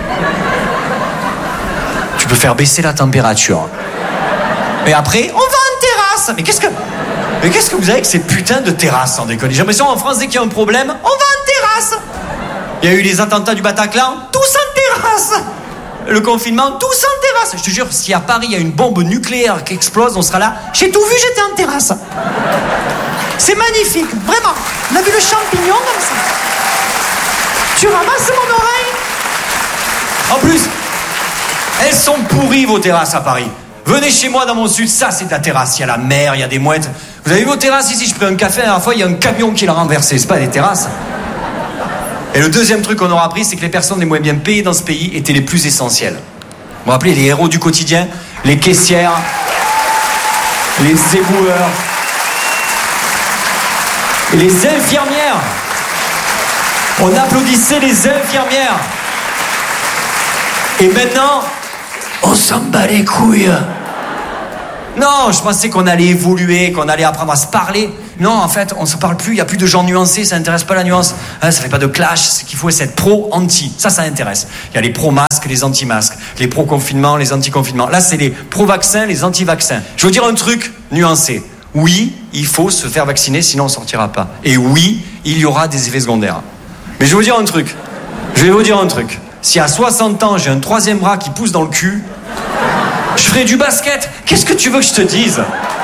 Tu peux faire baisser la température. Et après, on va en terrasse. Mais qu'est-ce que... Mais qu'est-ce que vous avez avec ces putains de terrasses, sans déconner? J'ai l'impression, en France, dès qu'il y a un problème, on va en terrasse. Il y a eu les attentats du Bataclan, tous en terrasse. Le confinement, tous en terrasse. Je te jure, si à Paris, il y a une bombe nucléaire qui explose, on sera là. J'ai tout vu, j'étais en terrasse. C'est magnifique, vraiment. On a vu le champignon comme ça. Tu ramasses mon oreille. En plus... Elles sont pourries, vos terrasses à Paris. Venez chez moi dans mon sud, ça c'est de la terrasse. Il y a la mer, il y a des mouettes. Vous avez vu vos terrasses ici? Je prends un café, la dernière fois, il y a un camion qui l'a renversé. C'est pas des terrasses. Et le deuxième truc qu'on aura appris, c'est que les personnes les moins bien payées dans ce pays étaient les plus essentielles. Vous vous rappelez, les héros du quotidien, les caissières, les éboueurs, et les infirmières. On applaudissait les infirmières. Et maintenant, on s'en bat les couilles. Non, je pensais qu'on allait évoluer, qu'on allait apprendre à se parler. Non, en fait, on se parle plus, il n'y a plus de gens nuancés, ça n'intéresse pas la nuance. Hein, ça fait pas de clash, ce qu'il faut, c'est être pro-anti. Ça, ça intéresse. Il y a les pro-masques, les anti-masques, les pro-confinement, les anti-confinement. Là, c'est les pro-vaccins, les anti-vaccins. Je veux dire un truc nuancé. Oui, il faut se faire vacciner, sinon on ne sortira pas. Et oui, il y aura des effets secondaires. Mais je vais vous dire un truc. Je vais vous dire un truc. Si à soixante ans, j'ai un troisième bras qui pousse dans le cul, je ferai du basket. Qu'est-ce que tu veux que je te dise?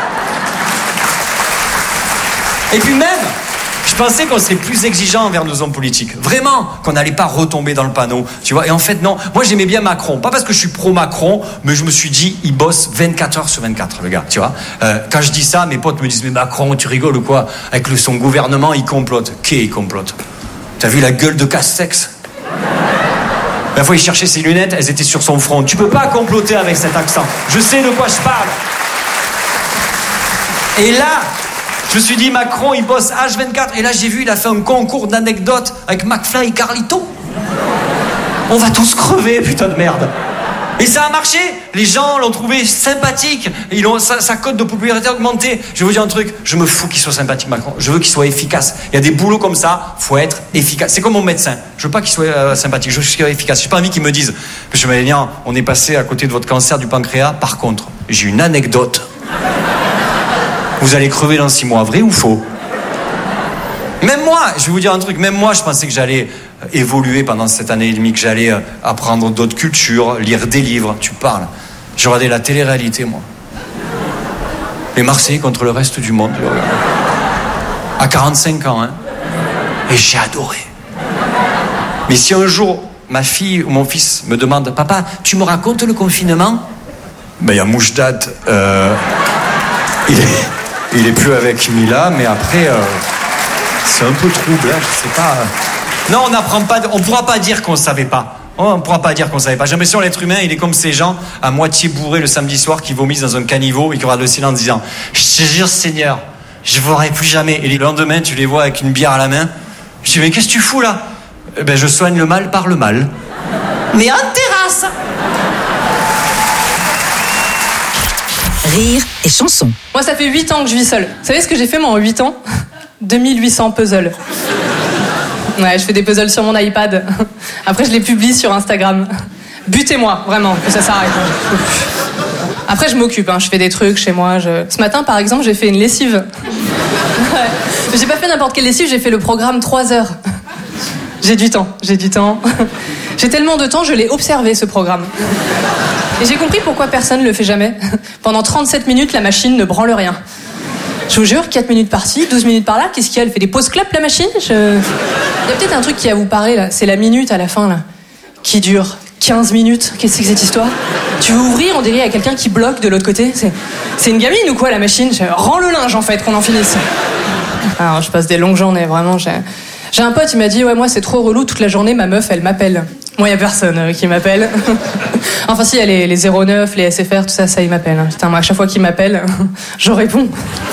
Et puis même, je pensais qu'on serait plus exigeant envers nos hommes politiques. Vraiment, qu'on n'allait pas retomber dans le panneau. Tu vois. Et en fait, non. Moi, j'aimais bien Macron. Pas parce que je suis pro-Macron, mais je me suis dit, il bosse vingt-quatre heures sur vingt-quatre, le gars. Tu vois. Euh, quand je dis ça, mes potes me disent, mais Macron, tu rigoles ou quoi? Avec le, son gouvernement, il complote. Qui il complote? T'as vu la gueule de Castex? La fois, il cherchait ses lunettes, elles étaient sur son front. Tu peux pas comploter avec cet accent. Je sais de quoi je parle. Et là, je me suis dit, Macron, il bosse H vingt-quatre. Et là, j'ai vu, il a fait un concours d'anecdotes avec McFly et Carlito. On va tous crever, putain de merde. Et ça a marché. Les gens l'ont trouvé sympathique. Ils ont, sa, sa cote de popularité a augmenté. Je vais vous dire un truc. Je me fous qu'il soit sympathique, Macron. Je veux qu'il soit efficace. Il y a des boulots comme ça. Faut être efficace. C'est comme mon médecin. Je veux pas qu'il soit euh, sympathique. Je veux qu'il soit efficace. J'ai pas envie qu'ils me disent, Monsieur Malénian, on est passé à côté de votre cancer du pancréas. Par contre, j'ai une anecdote. Vous allez crever dans six mois. Vrai ou faux? Même moi, je vais vous dire un truc. Même moi, je pensais que j'allais évoluer pendant cette année et demie, que j'allais apprendre d'autres cultures, lire des livres. Tu parles. Je regardais la télé-réalité, moi. Les Marseillais contre le reste du monde. À quarante-cinq ans, hein. Et j'ai adoré. Mais si un jour, ma fille ou mon fils me demande, papa, tu me racontes le confinement? Ben, il y a Moujdat. Euh, il, est, il est plus avec Mila, mais après, euh, c'est un peu trouble, hein, je sais pas. Non, on n'apprend pas, on pourra pas dire qu'on savait pas. Oh, on pourra pas dire qu'on savait pas. J'ai l'impression que l'être humain, il est comme ces gens à moitié bourrés le samedi soir qui vomissent dans un caniveau et qui regardent le ciel en disant, je te jure Seigneur, je voudrais plus jamais. Et le lendemain, tu les vois avec une bière à la main. Je dis, mais qu'est-ce que tu fous là? Eh ben, je soigne le mal par le mal. Mais en terrasse. Rire et chanson. Moi, ça fait huit ans que je vis seule. Vous savez ce que j'ai fait, moi, en huit ans? deux mille huit cents puzzles. Ouais, je fais des puzzles sur mon iPad. Après, je les publie sur Instagram. Butez-moi, vraiment, que ça s'arrête. Après, je m'occupe, hein, je fais des trucs chez moi. Je... Ce matin, par exemple, j'ai fait une lessive. Ouais. Mais j'ai pas fait n'importe quelle lessive, j'ai fait le programme trois heures. J'ai du temps, j'ai du temps. J'ai tellement de temps, je l'ai observé, ce programme. Et j'ai compris pourquoi personne ne le fait jamais. Pendant trente-sept minutes, la machine ne branle rien. Je vous jure, quatre minutes par-ci, douze minutes par-là, qu'est-ce qu'il y a? Elle fait des pauses clopes, la machine? Je... Il y a peut-être un truc qui va vous parler, là. C'est la minute à la fin, là. Qui dure quinze minutes. Qu'est-ce que c'est que cette histoire? Tu veux ouvrir, on dirait, il y a quelqu'un qui bloque de l'autre côté. C'est, c'est une gamine ou quoi, la machine? Je... Rends le linge, en fait, qu'on en finisse. Alors, je passe des longues journées, vraiment. J'ai, j'ai un pote, il m'a dit, ouais, moi, c'est trop relou, toute la journée, ma meuf, elle m'appelle. Moi, il n'y a personne euh, qui m'appelle. Enfin, si, il y a les, les zéro neuf, les S F R, tout ça, ça, ils m'appellent. Putain, moi, à chaque fois qu'ils m'appellent, je réponds.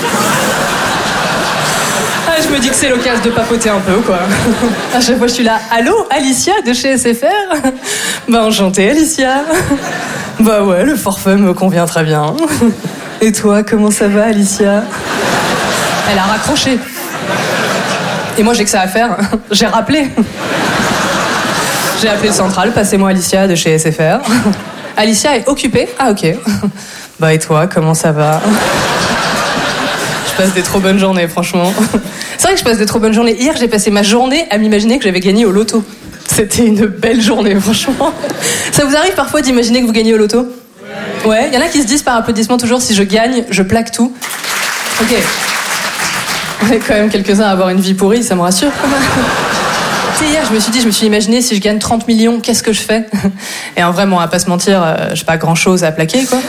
Ah, je me dis que c'est l'occasion de papoter un peu, quoi. À chaque fois, je suis là. Allô, Alicia, de chez S F R? Bah, enchantée, Alicia. Bah ouais, le forfait me convient très bien. Et toi, comment ça va, Alicia? Elle a raccroché. Et moi, j'ai que ça à faire. J'ai rappelé. J'ai appelé le central, passez-moi Alicia de chez S F R. Alicia est occupée? Ah, ok. Bah, et toi, comment ça va? Je passe des trop bonnes journées, franchement. C'est vrai que je passe des trop bonnes journées. Hier, j'ai passé ma journée à m'imaginer que j'avais gagné au loto. C'était une belle journée, franchement. Ça vous arrive parfois d'imaginer que vous gagnez au loto? Ouais, il y en a qui se disent par applaudissement toujours, si je gagne, je plaque tout. Ok. On est quand même quelques-uns à avoir une vie pourrie, ça me rassure quand même. Tu sais, hier, je me suis dit, je me suis imaginé, si je gagne trente millions, qu'est-ce que je fais? Et en vrai, bon, à pas se mentir, euh, j'ai pas grand-chose à plaquer, quoi.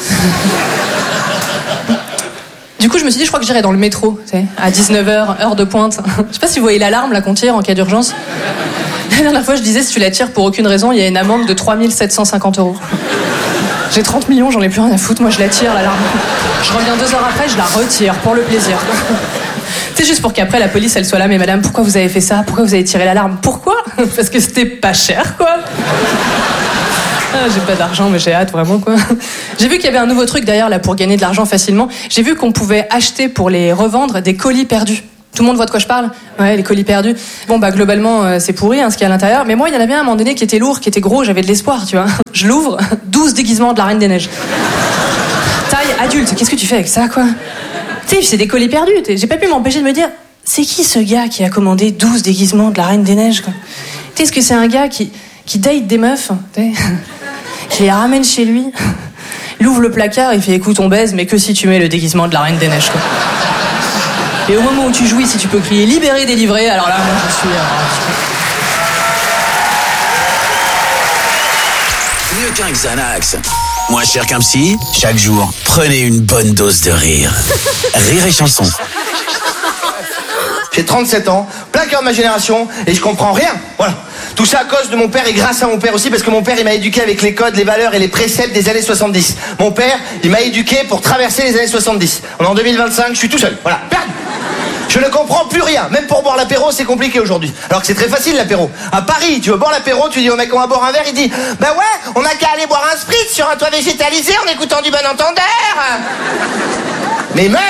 Du coup, je me suis dit, je crois que j'irai dans le métro, tu sais, à dix-neuf heures, heure de pointe. Je sais pas si vous voyez l'alarme, là, qu'on tire en cas d'urgence. La dernière fois, je disais, si tu la tires pour aucune raison, il y a une amende de trois mille sept cent cinquante euros. J'ai trente millions, j'en ai plus rien à foutre, moi je la tire l'alarme. Je reviens deux heures après, je la retire pour le plaisir. C'est juste pour qu'après la police elle soit là, mais madame, pourquoi vous avez fait ça? Pourquoi vous avez tiré l'alarme? Pourquoi? Parce que c'était pas cher, quoi. Ah, j'ai pas d'argent, mais j'ai hâte, vraiment, quoi. J'ai vu qu'il y avait un nouveau truc d'ailleurs là pour gagner de l'argent facilement. J'ai vu qu'on pouvait acheter pour les revendre des colis perdus. Tout le monde voit de quoi je parle? Ouais, les colis perdus. Bon, bah, globalement, euh, c'est pourri, hein, ce qu'il y a à l'intérieur. Mais moi, il y en avait un à un moment donné qui était lourd, qui était gros, j'avais de l'espoir, tu vois. Je l'ouvre, douze déguisements de la Reine des Neiges. Taille adulte, qu'est-ce que tu fais avec ça, quoi? Tu sais, c'est des colis perdus. J'ai pas pu m'empêcher de me dire, c'est qui ce gars qui a commandé douze déguisements de la Reine des Neiges, quoi? Tu sais, est-ce que c'est un gars qui, qui date des meufs, qui les ramène chez lui, il ouvre le placard, il fait, écoute, on baise, mais que si tu mets le déguisement de la Reine des Neiges, quoi. Et au moment où tu jouis, si tu peux crier libéré, délivré, alors là, moi je suis. Euh... Mieux qu'un Xanax, moins cher qu'un psy, chaque jour, prenez une bonne dose de rire. Rire et chanson. J'ai trente-sept ans, plein cœur de ma génération, et je comprends rien. Voilà. Tout ça à cause de mon père et grâce à mon père aussi, parce que mon père, il m'a éduqué avec les codes, les valeurs et les préceptes des années soixante-dix. Mon père, il m'a éduqué pour traverser les années soixante-dix. On est en deux mille vingt-cinq, je suis tout seul. Voilà. Perdu. Je ne comprends plus rien. Même pour boire l'apéro, c'est compliqué aujourd'hui. Alors que c'est très facile l'apéro. À Paris, tu veux boire l'apéro, tu dis au mec on va boire un verre, il dit bah ouais, on a qu'à aller boire un spritz sur un toit végétalisé en écoutant du bon entendeur. Mais meurs.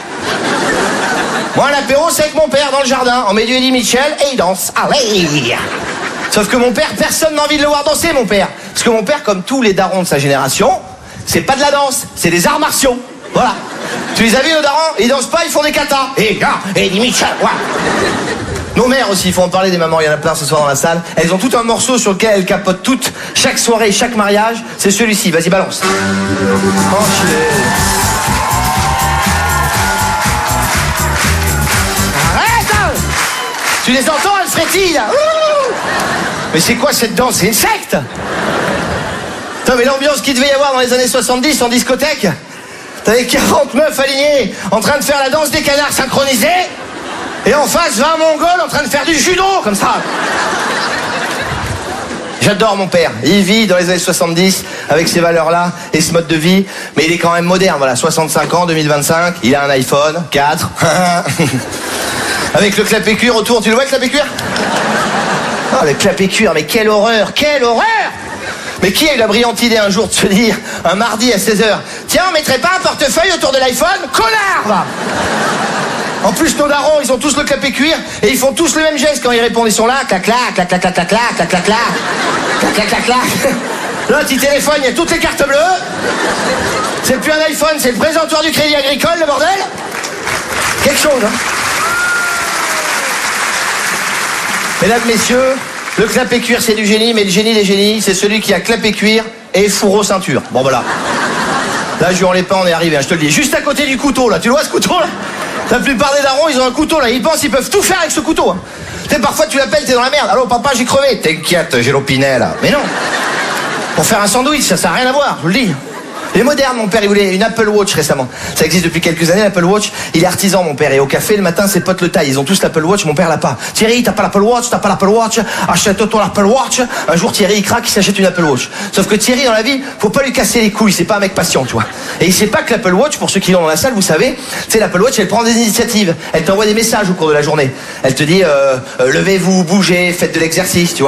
Moi l'apéro c'est avec mon père dans le jardin. On met du Eddie Mitchell et il danse. Allez. Sauf que mon père, personne n'a envie de le voir danser, mon père. Parce que mon père, comme tous les darons de sa génération, c'est pas de la danse, c'est des arts martiaux. Voilà. Tu les as vus, nos darons? Ils dansent pas, ils font des katas. Et là, et limite, ouais. Nos mères aussi, il faut en parler des mamans, il y en a plein ce soir dans la salle. Elles ont tout un morceau sur lequel elles capotent toutes, chaque soirée, chaque mariage. C'est celui-ci, vas-y, balance. Enculé. Arrête! Tu les entends, elles frétillent, là. Ouh! Mais c'est quoi cette danse? C'est une secte! Putain, mais l'ambiance qu'il devait y avoir dans les années soixante-dix en discothèque. T'avais quarante meufs alignées en train de faire la danse des canards synchronisée. Et en face, vingt mongols en train de faire du judo, comme ça. J'adore mon père. Il vit dans les années soixante-dix avec ces valeurs-là et ce mode de vie. Mais il est quand même moderne, voilà. soixante-cinq ans, deux mille vingt-cinq. Il a un iPhone, quatre. Avec le clapet cuir autour. Tu le vois, le clapet cuir? Oh, le clapet cuir, mais quelle horreur, quelle horreur! Mais qui a eu la brillante idée un jour de se dire, un mardi à seize heures, tiens, on mettrait pas un portefeuille autour de l'iPhone? Connard, va! En plus, nos darons, ils ont tous le clapet cuir et ils font tous le même geste quand ils répondent. Ils sont là, clac, clac, clac, clac, clac, clac, clac, clac, clac, clac, clac, clac, clac. Là, petit téléphone, il y a toutes les cartes bleues. C'est plus un iPhone, c'est le présentoir du Crédit Agricole, le bordel. Quelque chose, hein. Mesdames, messieurs, le clapet cuir, c'est du génie, mais le génie des génies, c'est celui qui a clapet cuir et fourreau ceinture. Bon, voilà. Là, Juan Lépin, on est arrivé, hein, je te le dis. Juste à côté du couteau, là. Tu le vois, ce couteau, là? La plupart des darons, ils ont un couteau, là. Ils pensent qu'ils peuvent tout faire avec ce couteau, hein. Tu sais, parfois, tu l'appelles, t'es dans la merde. Allô, papa, j'ai crevé. T'inquiète, j'ai l'opinet, là. Mais non. Pour faire un sandwich, ça, ça n'a rien à voir, je vous le dis. Il est moderne, mon père, il voulait une Apple Watch récemment. Ça existe depuis quelques années, l'Apple Watch. Il est artisan, mon père. Et au café, le matin, ses potes le taillent. Ils ont tous l'Apple Watch, mon père l'a pas. Thierry, t'as pas l'Apple Watch, t'as pas l'Apple Watch. Achète-toi l'Apple Watch. Un jour, Thierry, il craque, il s'achète une Apple Watch. Sauf que Thierry, dans la vie, faut pas lui casser les couilles. C'est pas un mec patient, tu vois. Et il sait pas que l'Apple Watch, pour ceux qui l'ont dans la salle, vous savez, tu sais, l'Apple Watch, elle prend des initiatives. Elle t'envoie des messages au cours de la journée. Elle te dit, euh, euh, levez-vous, bougez, faites de l'exercice, tu vois.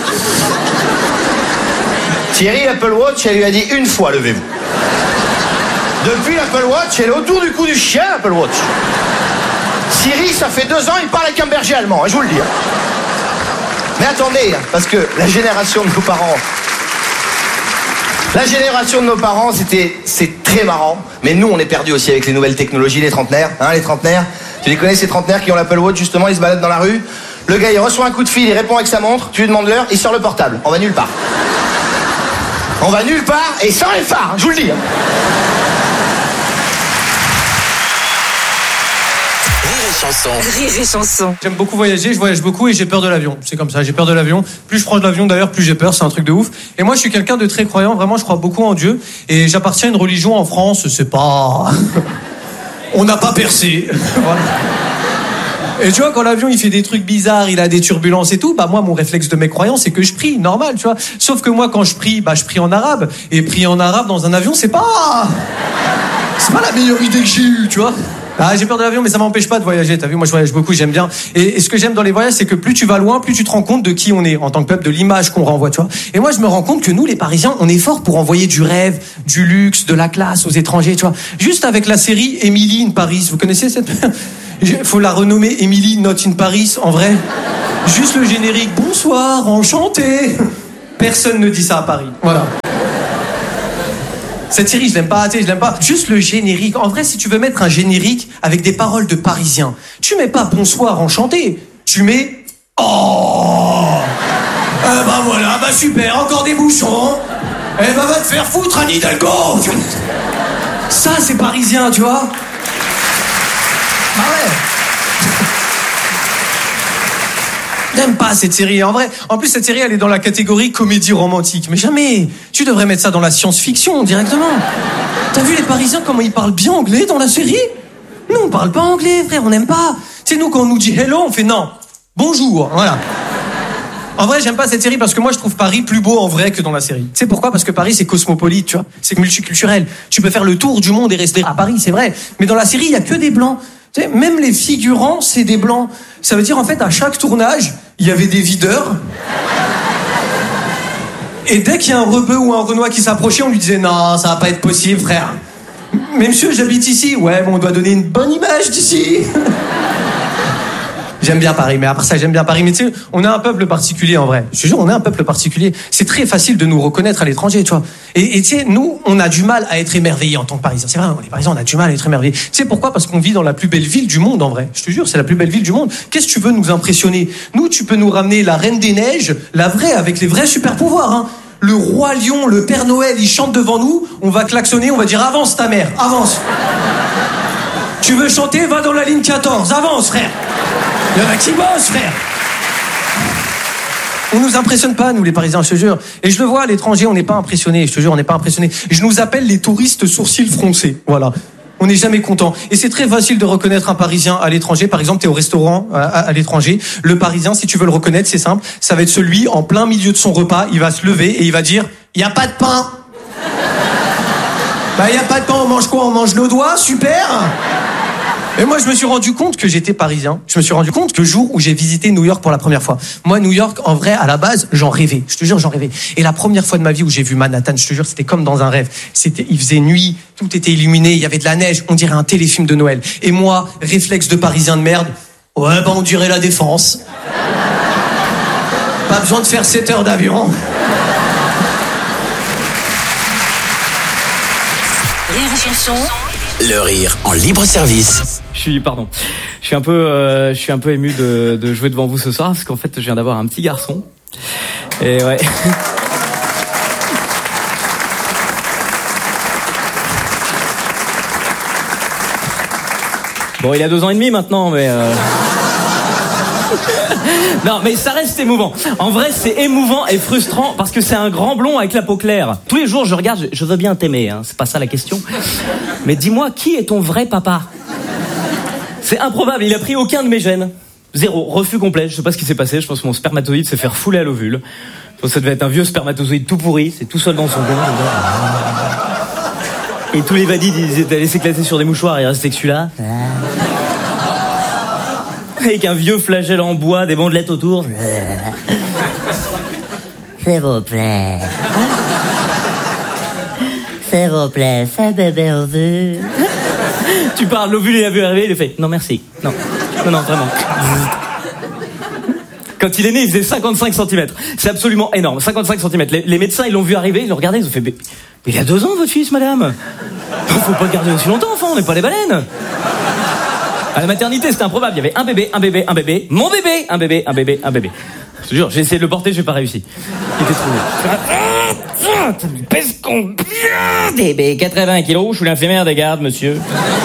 Thierry, l'Apple Watch, elle lui a dit une fois, levez-vous. Depuis l'Apple Watch, elle est autour du cou du chien, l'Apple Watch. Siri, ça fait deux ans, il parle avec un berger allemand, hein, je vous le dis. Mais attendez, parce que la génération de nos parents... La génération de nos parents, c'était, c'est très marrant. Mais nous, on est perdus aussi avec les nouvelles technologies, les trentenaires. Hein, les trentenaires. Tu les connais, ces trentenaires qui ont l'Apple Watch, justement, ils se baladent dans la rue. Le gars, il reçoit un coup de fil, il répond avec sa montre. Tu lui demandes l'heure, il sort le portable. On va nulle part. On va nulle part et sans les phares, je vous le dis. Rire et chanson. J'aime beaucoup voyager, je voyage beaucoup et j'ai peur de l'avion. C'est comme ça, j'ai peur de l'avion. Plus je prends de l'avion d'ailleurs, plus j'ai peur, c'est un truc de ouf. Et moi je suis quelqu'un de très croyant, vraiment je crois beaucoup en Dieu. Et j'appartiens à une religion en France, c'est pas... On n'a pas percé. Voilà. Et tu vois, quand l'avion il fait des trucs bizarres, il a des turbulences et tout, bah moi mon réflexe de mec croyant c'est que je prie, normal, tu vois. Sauf que moi quand je prie, bah je prie en arabe. Et prier en arabe dans un avion, c'est pas... C'est pas la meilleure idée que j'ai eue, tu vois. Ah, j'ai peur de l'avion, mais ça m'empêche pas de voyager. T'as vu, moi je voyage beaucoup, j'aime bien. Et, et ce que j'aime dans les voyages, c'est que plus tu vas loin, plus tu te rends compte de qui on est en tant que peuple, de l'image qu'on renvoie, tu vois. Et moi, je me rends compte que nous, les Parisiens, on est forts pour envoyer du rêve, du luxe, de la classe aux étrangers, tu vois. Juste avec la série Emily in Paris, vous connaissez cette... Faut la renommer Emily Not in Paris, en vrai. Juste le générique. Bonsoir, enchanté. Personne ne dit ça à Paris. Voilà. Cette série, je l'aime pas, tu sais, je l'aime pas. Juste le générique. En vrai, si tu veux mettre un générique avec des paroles de Parisiens, tu mets pas bonsoir, enchanté. Tu mets oh. Eh bah voilà, bah super, encore des bouchons. Eh bah va te faire foutre, Anne Hidalgo. Ça, c'est parisien, tu vois. Bah ouais. J'aime pas cette série, en vrai. En plus, cette série, elle est dans la catégorie comédie romantique. Mais jamais. Tu devrais mettre ça dans la science-fiction, directement. T'as vu les Parisiens, comment ils parlent bien anglais dans la série? Nous, on parle pas anglais, frère, on n'aime pas. Tu sais, nous, quand on nous dit hello, on fait non. Bonjour, voilà. En vrai, j'aime pas cette série parce que moi, je trouve Paris plus beau en vrai que dans la série. Tu sais pourquoi? Parce que Paris, c'est cosmopolite, tu vois. C'est multiculturel. Tu peux faire le tour du monde et rester à Paris, c'est vrai. Mais dans la série, il y a que des blancs. Tu sais, même les figurants, c'est des blancs. Ça veut dire, en fait, à chaque tournage, il y avait des videurs. Et dès qu'il y a un rebeu ou un Renois qui s'approchait, on lui disait « Non, ça va pas être possible, frère. Mais monsieur, j'habite ici. Ouais, bon, on doit donner une bonne image d'ici. » J'aime bien Paris, mais à part ça, j'aime bien Paris. Mais tu sais, on est un peuple particulier, en vrai. Je te jure, on est un peuple particulier. C'est très facile de nous reconnaître à l'étranger, tu vois. Et tu sais, nous, on a du mal à être émerveillés en tant que Parisiens. C'est vrai, les Parisiens, on a du mal à être émerveillés. Tu sais pourquoi? Parce qu'on vit dans la plus belle ville du monde, en vrai. Je te jure, c'est la plus belle ville du monde. Qu'est-ce que tu veux nous impressionner? Nous, tu peux nous ramener la Reine des Neiges, la vraie, avec les vrais super pouvoirs, hein. Le roi lion, le Père Noël, ils chantent devant nous, on va klaxonner, on va dire « Avance ta mère, avance !» Tu veux chanter, va dans la ligne quatorze, avance frère. Il y en a qui bossent, frère. On nous impressionne pas, nous les Parisiens, je te jure. Et je le vois à l'étranger, on n'est pas impressionnés, je te jure, on n'est pas impressionnés. Je nous appelle les touristes sourcils froncés, voilà. On n'est jamais content. Et c'est très facile de reconnaître un Parisien à l'étranger. Par exemple, t'es au restaurant à, à, à l'étranger. Le Parisien, si tu veux le reconnaître, c'est simple. Ça va être celui, en plein milieu de son repas, il va se lever et il va dire « Il n'y a pas de pain !» Bah, il n'y a pas de pain, on mange quoi? On mange nos doigts, super. Et moi, je me suis rendu compte que j'étais parisien. Je me suis rendu compte que le jour où j'ai visité New York pour la première fois. Moi, New York, en vrai, à la base, j'en rêvais. Je te jure, j'en rêvais. Et la première fois de ma vie où j'ai vu Manhattan, je te jure, c'était comme dans un rêve. C'était, il faisait nuit, tout était illuminé, il y avait de la neige, on dirait un téléfilm de Noël. Et moi, réflexe de parisien de merde, ouais, bah, on dirait la Défense. Pas besoin de faire sept heures d'avion. Rire et chanson. Le rire en libre service. Je suis, pardon, je suis un peu, euh, je suis un peu ému de, de jouer devant vous ce soir parce qu'en fait, je viens d'avoir un petit garçon. Et ouais. Bon, il a deux ans et demi maintenant, mais. Euh... Non, mais ça reste émouvant. En vrai, c'est émouvant et frustrant parce que c'est un grand blond avec la peau claire. Tous les jours, je regarde, je, je veux bien t'aimer, hein, c'est pas ça la question. Mais dis-moi, qui est ton vrai papa? C'est improbable, il a pris aucun de mes gènes. Zéro, refus complet, je sais pas ce qui s'est passé, je pense que mon spermatozoïde s'est fait refouler à l'ovule. Je pense que ça devait être un vieux spermatozoïde tout pourri, c'est tout seul dans son coin. Et tous les valides, ils étaient allés s'éclater sur des mouchoirs, il restait que celui-là. Avec un vieux flagelle en bois, des bandelettes autour. S'il vous plaît. S'il vous plaît, c'est bébé ovule. Tu parles, l'ovule il a vu arriver, il a fait non merci. Non, non, non, vraiment. Quand il est né, il faisait cinquante-cinq centimètres. C'est absolument énorme, cinquante-cinq centimètres. Les, les médecins, ils l'ont vu arriver, ils l'ont regardé, ils ont fait mais il a deux ans votre fils, madame. Faut pas le garder aussi longtemps, enfant, on n'est pas des baleines. À la maternité, c'était improbable. Il y avait un bébé, un bébé, un bébé, mon bébé, un bébé, un bébé, un bébé. Je te jure, j'ai essayé de le porter, j'ai pas réussi. Il était trop lourd. Il pèse combien? Bébé, quatre-vingts kilos, je suis l'infirmière des gardes, monsieur.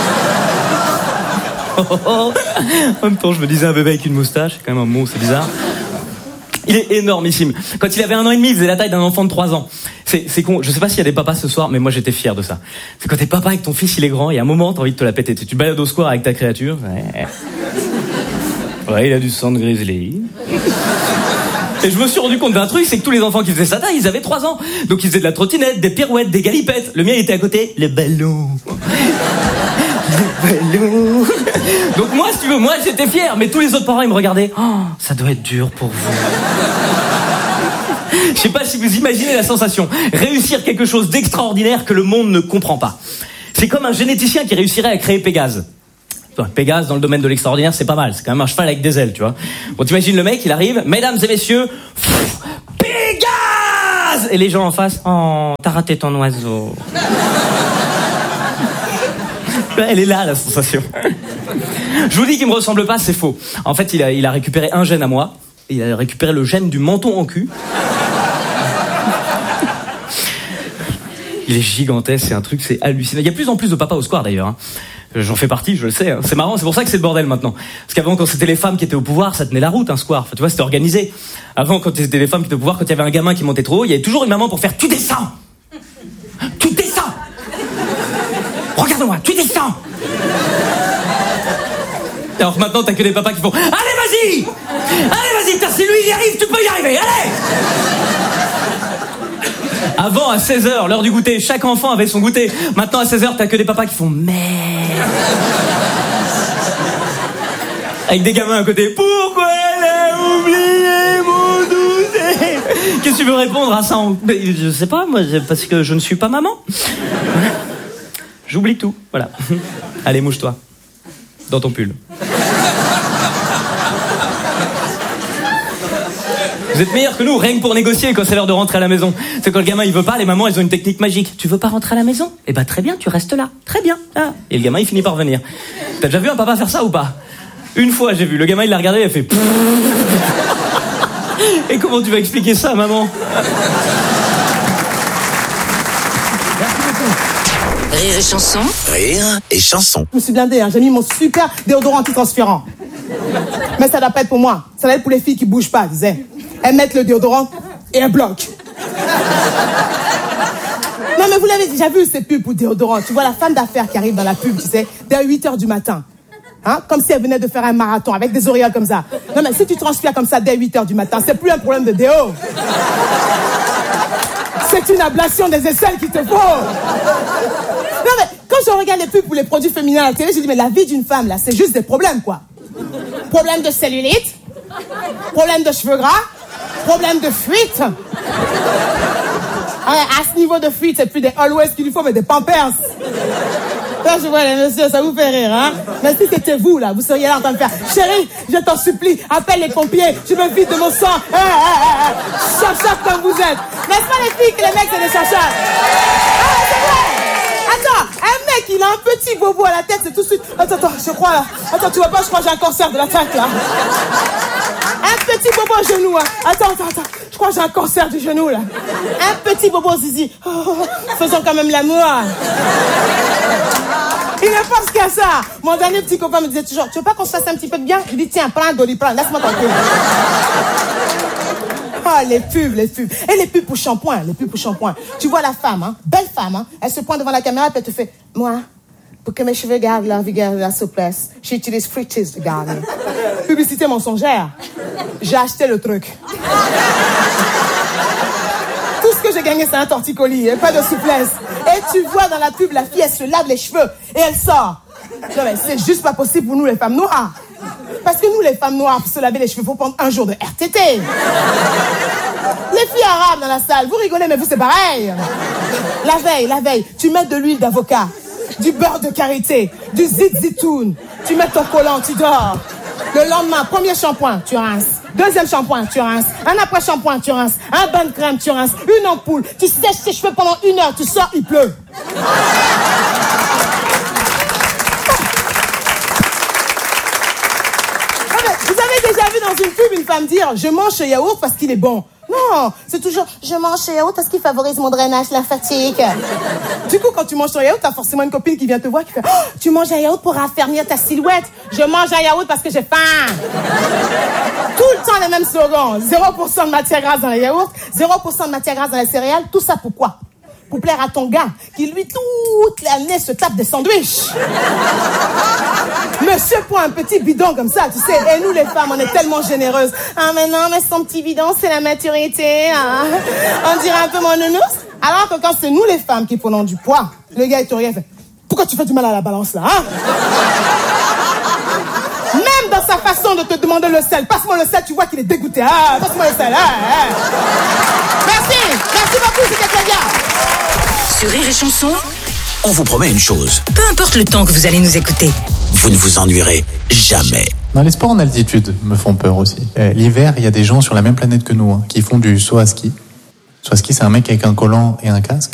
Oh, oh, oh. En même temps, je me disais un bébé avec une moustache, c'est quand même un mot, c'est bizarre. Il est énormissime. Quand il avait un an et demi, il faisait la taille d'un enfant de trois ans. C'est, c'est con. Je sais pas s'il y a des papas ce soir, mais moi j'étais fier de ça. C'est quand t'es papa avec ton fils, il est grand, et à un moment, t'as envie de te la péter. Tu te balades au square avec ta créature. Ouais. Ouais, il a du sang de grizzly. Et je me suis rendu compte d'un truc, c'est que tous les enfants qui faisaient ça, ils avaient trois ans. Donc ils faisaient de la trottinette, des pirouettes, des galipettes. Le mien, il était à côté. Le ballon. Le ballon. Donc moi, si tu veux, moi, j'étais fier. Mais tous les autres parents, ils me regardaient. Oh, ça doit être dur pour vous. Je sais pas si vous imaginez la sensation. Réussir quelque chose d'extraordinaire que le monde ne comprend pas. C'est comme un généticien qui réussirait à créer Pégase. Pégase, dans le domaine de l'extraordinaire, c'est pas mal. C'est quand même un cheval avec des ailes, tu vois. Bon, t'imagines le mec, il arrive, mesdames et messieurs, pff, Pégase! Et les gens en face, oh, t'as raté ton oiseau. Elle est là, la sensation. Je vous dis qu'il me ressemble pas, c'est faux. En fait, il a, il a récupéré un gène à moi. Il a récupéré le gène du menton en cul. Il est gigantesque, c'est un truc, c'est hallucinant. Il y a de plus en plus de papas au square, d'ailleurs, hein. J'en fais partie, je le sais. Hein. C'est marrant, c'est pour ça que c'est le bordel maintenant. Parce qu'avant, quand c'était les femmes qui étaétaient au pouvoir, ça tenait la route, un square. Enfin, tu vois, c'était organisé. Avant, quand c'était les femmes qui étaient au pouvoir, quand il y avait un gamin qui montait trop haut, il y avait toujours une maman pour faire « Tu descends ! Tu descends ! Regarde-moi, tu descends !» Alors maintenant, t'as que des papas qui font « Allez, vas-y ! Allez, vas-y, putain, si lui, il y arrive, tu peux y arriver, allez !» Avant, à seize heures, l'heure du goûter, chaque enfant avait son goûter. Maintenant, à seize heures, t'as que des papas qui font « Merde !» Avec des gamins à côté. « Pourquoi elle a oublié mon goûter ?» Qu'est-ce que tu veux répondre à ça? Je sais pas, moi, parce que je ne suis pas maman. J'oublie tout, voilà. Allez, mouche-toi. Dans ton pull. Vous êtes meilleurs que nous, rien que pour négocier quand c'est l'heure de rentrer à la maison. C'est quand le gamin il veut pas, les mamans elles ont une technique magique. Tu veux pas rentrer à la maison? Eh ben très bien, tu restes là. Très bien. Ah. Et le gamin il finit par venir. T'as déjà vu un papa faire ça ou pas? Une fois j'ai vu, le gamin il l'a regardé, il a fait... Et comment tu vas expliquer ça, maman? Rire et chanson. Rire et chanson. Je me suis blindée, hein. J'ai mis mon super déodorant anti-transpirant. Mais ça doit pas être pour moi. Ça doit être pour les filles qui bougent pas, disais. Elles mettent le déodorant et elles bloquent. Non mais vous l'avez déjà vu ces pubs pour déodorant. Tu vois la femme d'affaires qui arrive dans la pub, tu sais, dès huit heures du matin. Hein, comme si elle venait de faire un marathon avec des auréoles comme ça. Non mais si tu transpires comme ça dès huit heures du matin, c'est plus un problème de déo. C'est une ablation des aisselles qu'il te faut. Non mais quand je regarde les pubs pour les produits féminins à la télé, je dis mais la vie d'une femme là, c'est juste des problèmes quoi. Problème de cellulite, problème de cheveux gras, problème de fuite. À ce niveau de fuite, c'est plus des Always qu'il lui faut, mais des Pampers. Ça, je vois les messieurs, ça vous fait rire, hein? Mais si c'était vous, là, vous seriez là en train de faire « Chérie, je t'en supplie, appelle les pompiers, je me vide de mon sang. Eh, eh, eh, eh. Chachap comme vous êtes. » N'est-ce pas les filles que les mecs, c'est des chachas? Ah, c'est vrai. Attends, un mec, il a un petit bobo à la tête, c'est tout de suite... Attends, attends, je crois, là. Attends, tu vois pas, je crois que j'ai un cancer de la tête, là. Un petit bobo au genou, hein. Attends, attends, attends. Je crois que j'ai un cancer du genou, là. Un petit bobo zizi. Oh, faisons quand même l'amour. Il ne pense qu'à ça. Mon dernier petit copain me disait toujours, tu veux pas qu'on se fasse un petit peu de bien? Je lui dis, tiens, prends un Doliprane, laisse-moi tranquille. Oh, les pubs, les pubs. Et les pubs pour shampoing, les pubs pour shampoing. Tu vois la femme, hein, belle femme, hein, elle se pointe devant la caméra et elle te fait, moi, pour que mes cheveux gardent leur vigueur et la souplesse, j'utilise Fructis de Garnier. Publicité mensongère. J'ai acheté le truc. Tout ce que j'ai gagné, c'est un torticolis et pas de souplesse. Et tu vois dans la pub, la fille, elle se lave les cheveux et elle sort. Non, mais c'est juste pas possible pour nous, les femmes noires. Parce que nous, les femmes noires, pour se laver les cheveux, il faut prendre un jour de R T T. Les filles arabes dans la salle, vous rigolez, mais vous, c'est pareil. La veille, la veille, tu mets de l'huile d'avocat, du beurre de karité, du zit-zitoun. Tu mets ton collant, tu dors. Le lendemain, premier shampoing, tu rinces. Deuxième shampoing, tu rinces. Un après-shampoing, tu rinces. Un bain de crème, tu rinces. Une ampoule. Tu sèches tes cheveux pendant une heure. Tu sors, il pleut. Vous avez déjà vu dans une pub une femme dire « Je mange ce yaourt parce qu'il est bon ». Non, c'est toujours « Je mange ce yaourt parce qu'il favorise mon drainage lymphatique ». Du coup, quand tu manges ton yaourt, t'as forcément une copine qui vient te voir qui fait oh, « Tu manges un yaourt pour raffermir ta silhouette ». Je mange un yaourt parce que j'ai faim. Tout le temps les mêmes slogans. zéro pour cent de matière grasse dans les yaourts, zéro pour cent de matière grasse dans les céréales. Tout ça pourquoi? Pour plaire à ton gars qui, lui, toute l'année se tape des sandwichs. Monsieur prend un petit bidon comme ça, tu sais, et nous les femmes, on est tellement généreuses. Ah mais non, mais son petit bidon, c'est la maturité. Hein. On dirait un peu mon nounours. Alors que quand c'est nous les femmes qui prenons du poids, le gars il te regarde et fait, pourquoi tu fais du mal à la balance là, hein? Même dans sa façon de te demander le sel, passe-moi le sel, tu vois qu'il est dégoûté. Ah, passe-moi le sel. Ah, ah. Merci, merci beaucoup, c'était très bien. Sur Rire et Chanson, On vous promet une chose, peu importe le temps que vous allez nous écouter. vous ne vous ennuierez jamais. Non, les sports en altitude me font peur aussi. Euh, L'hiver, il y a des gens sur la même planète que nous hein, qui font du saut à ski. Saut à ski, c'est un mec avec un collant et un casque.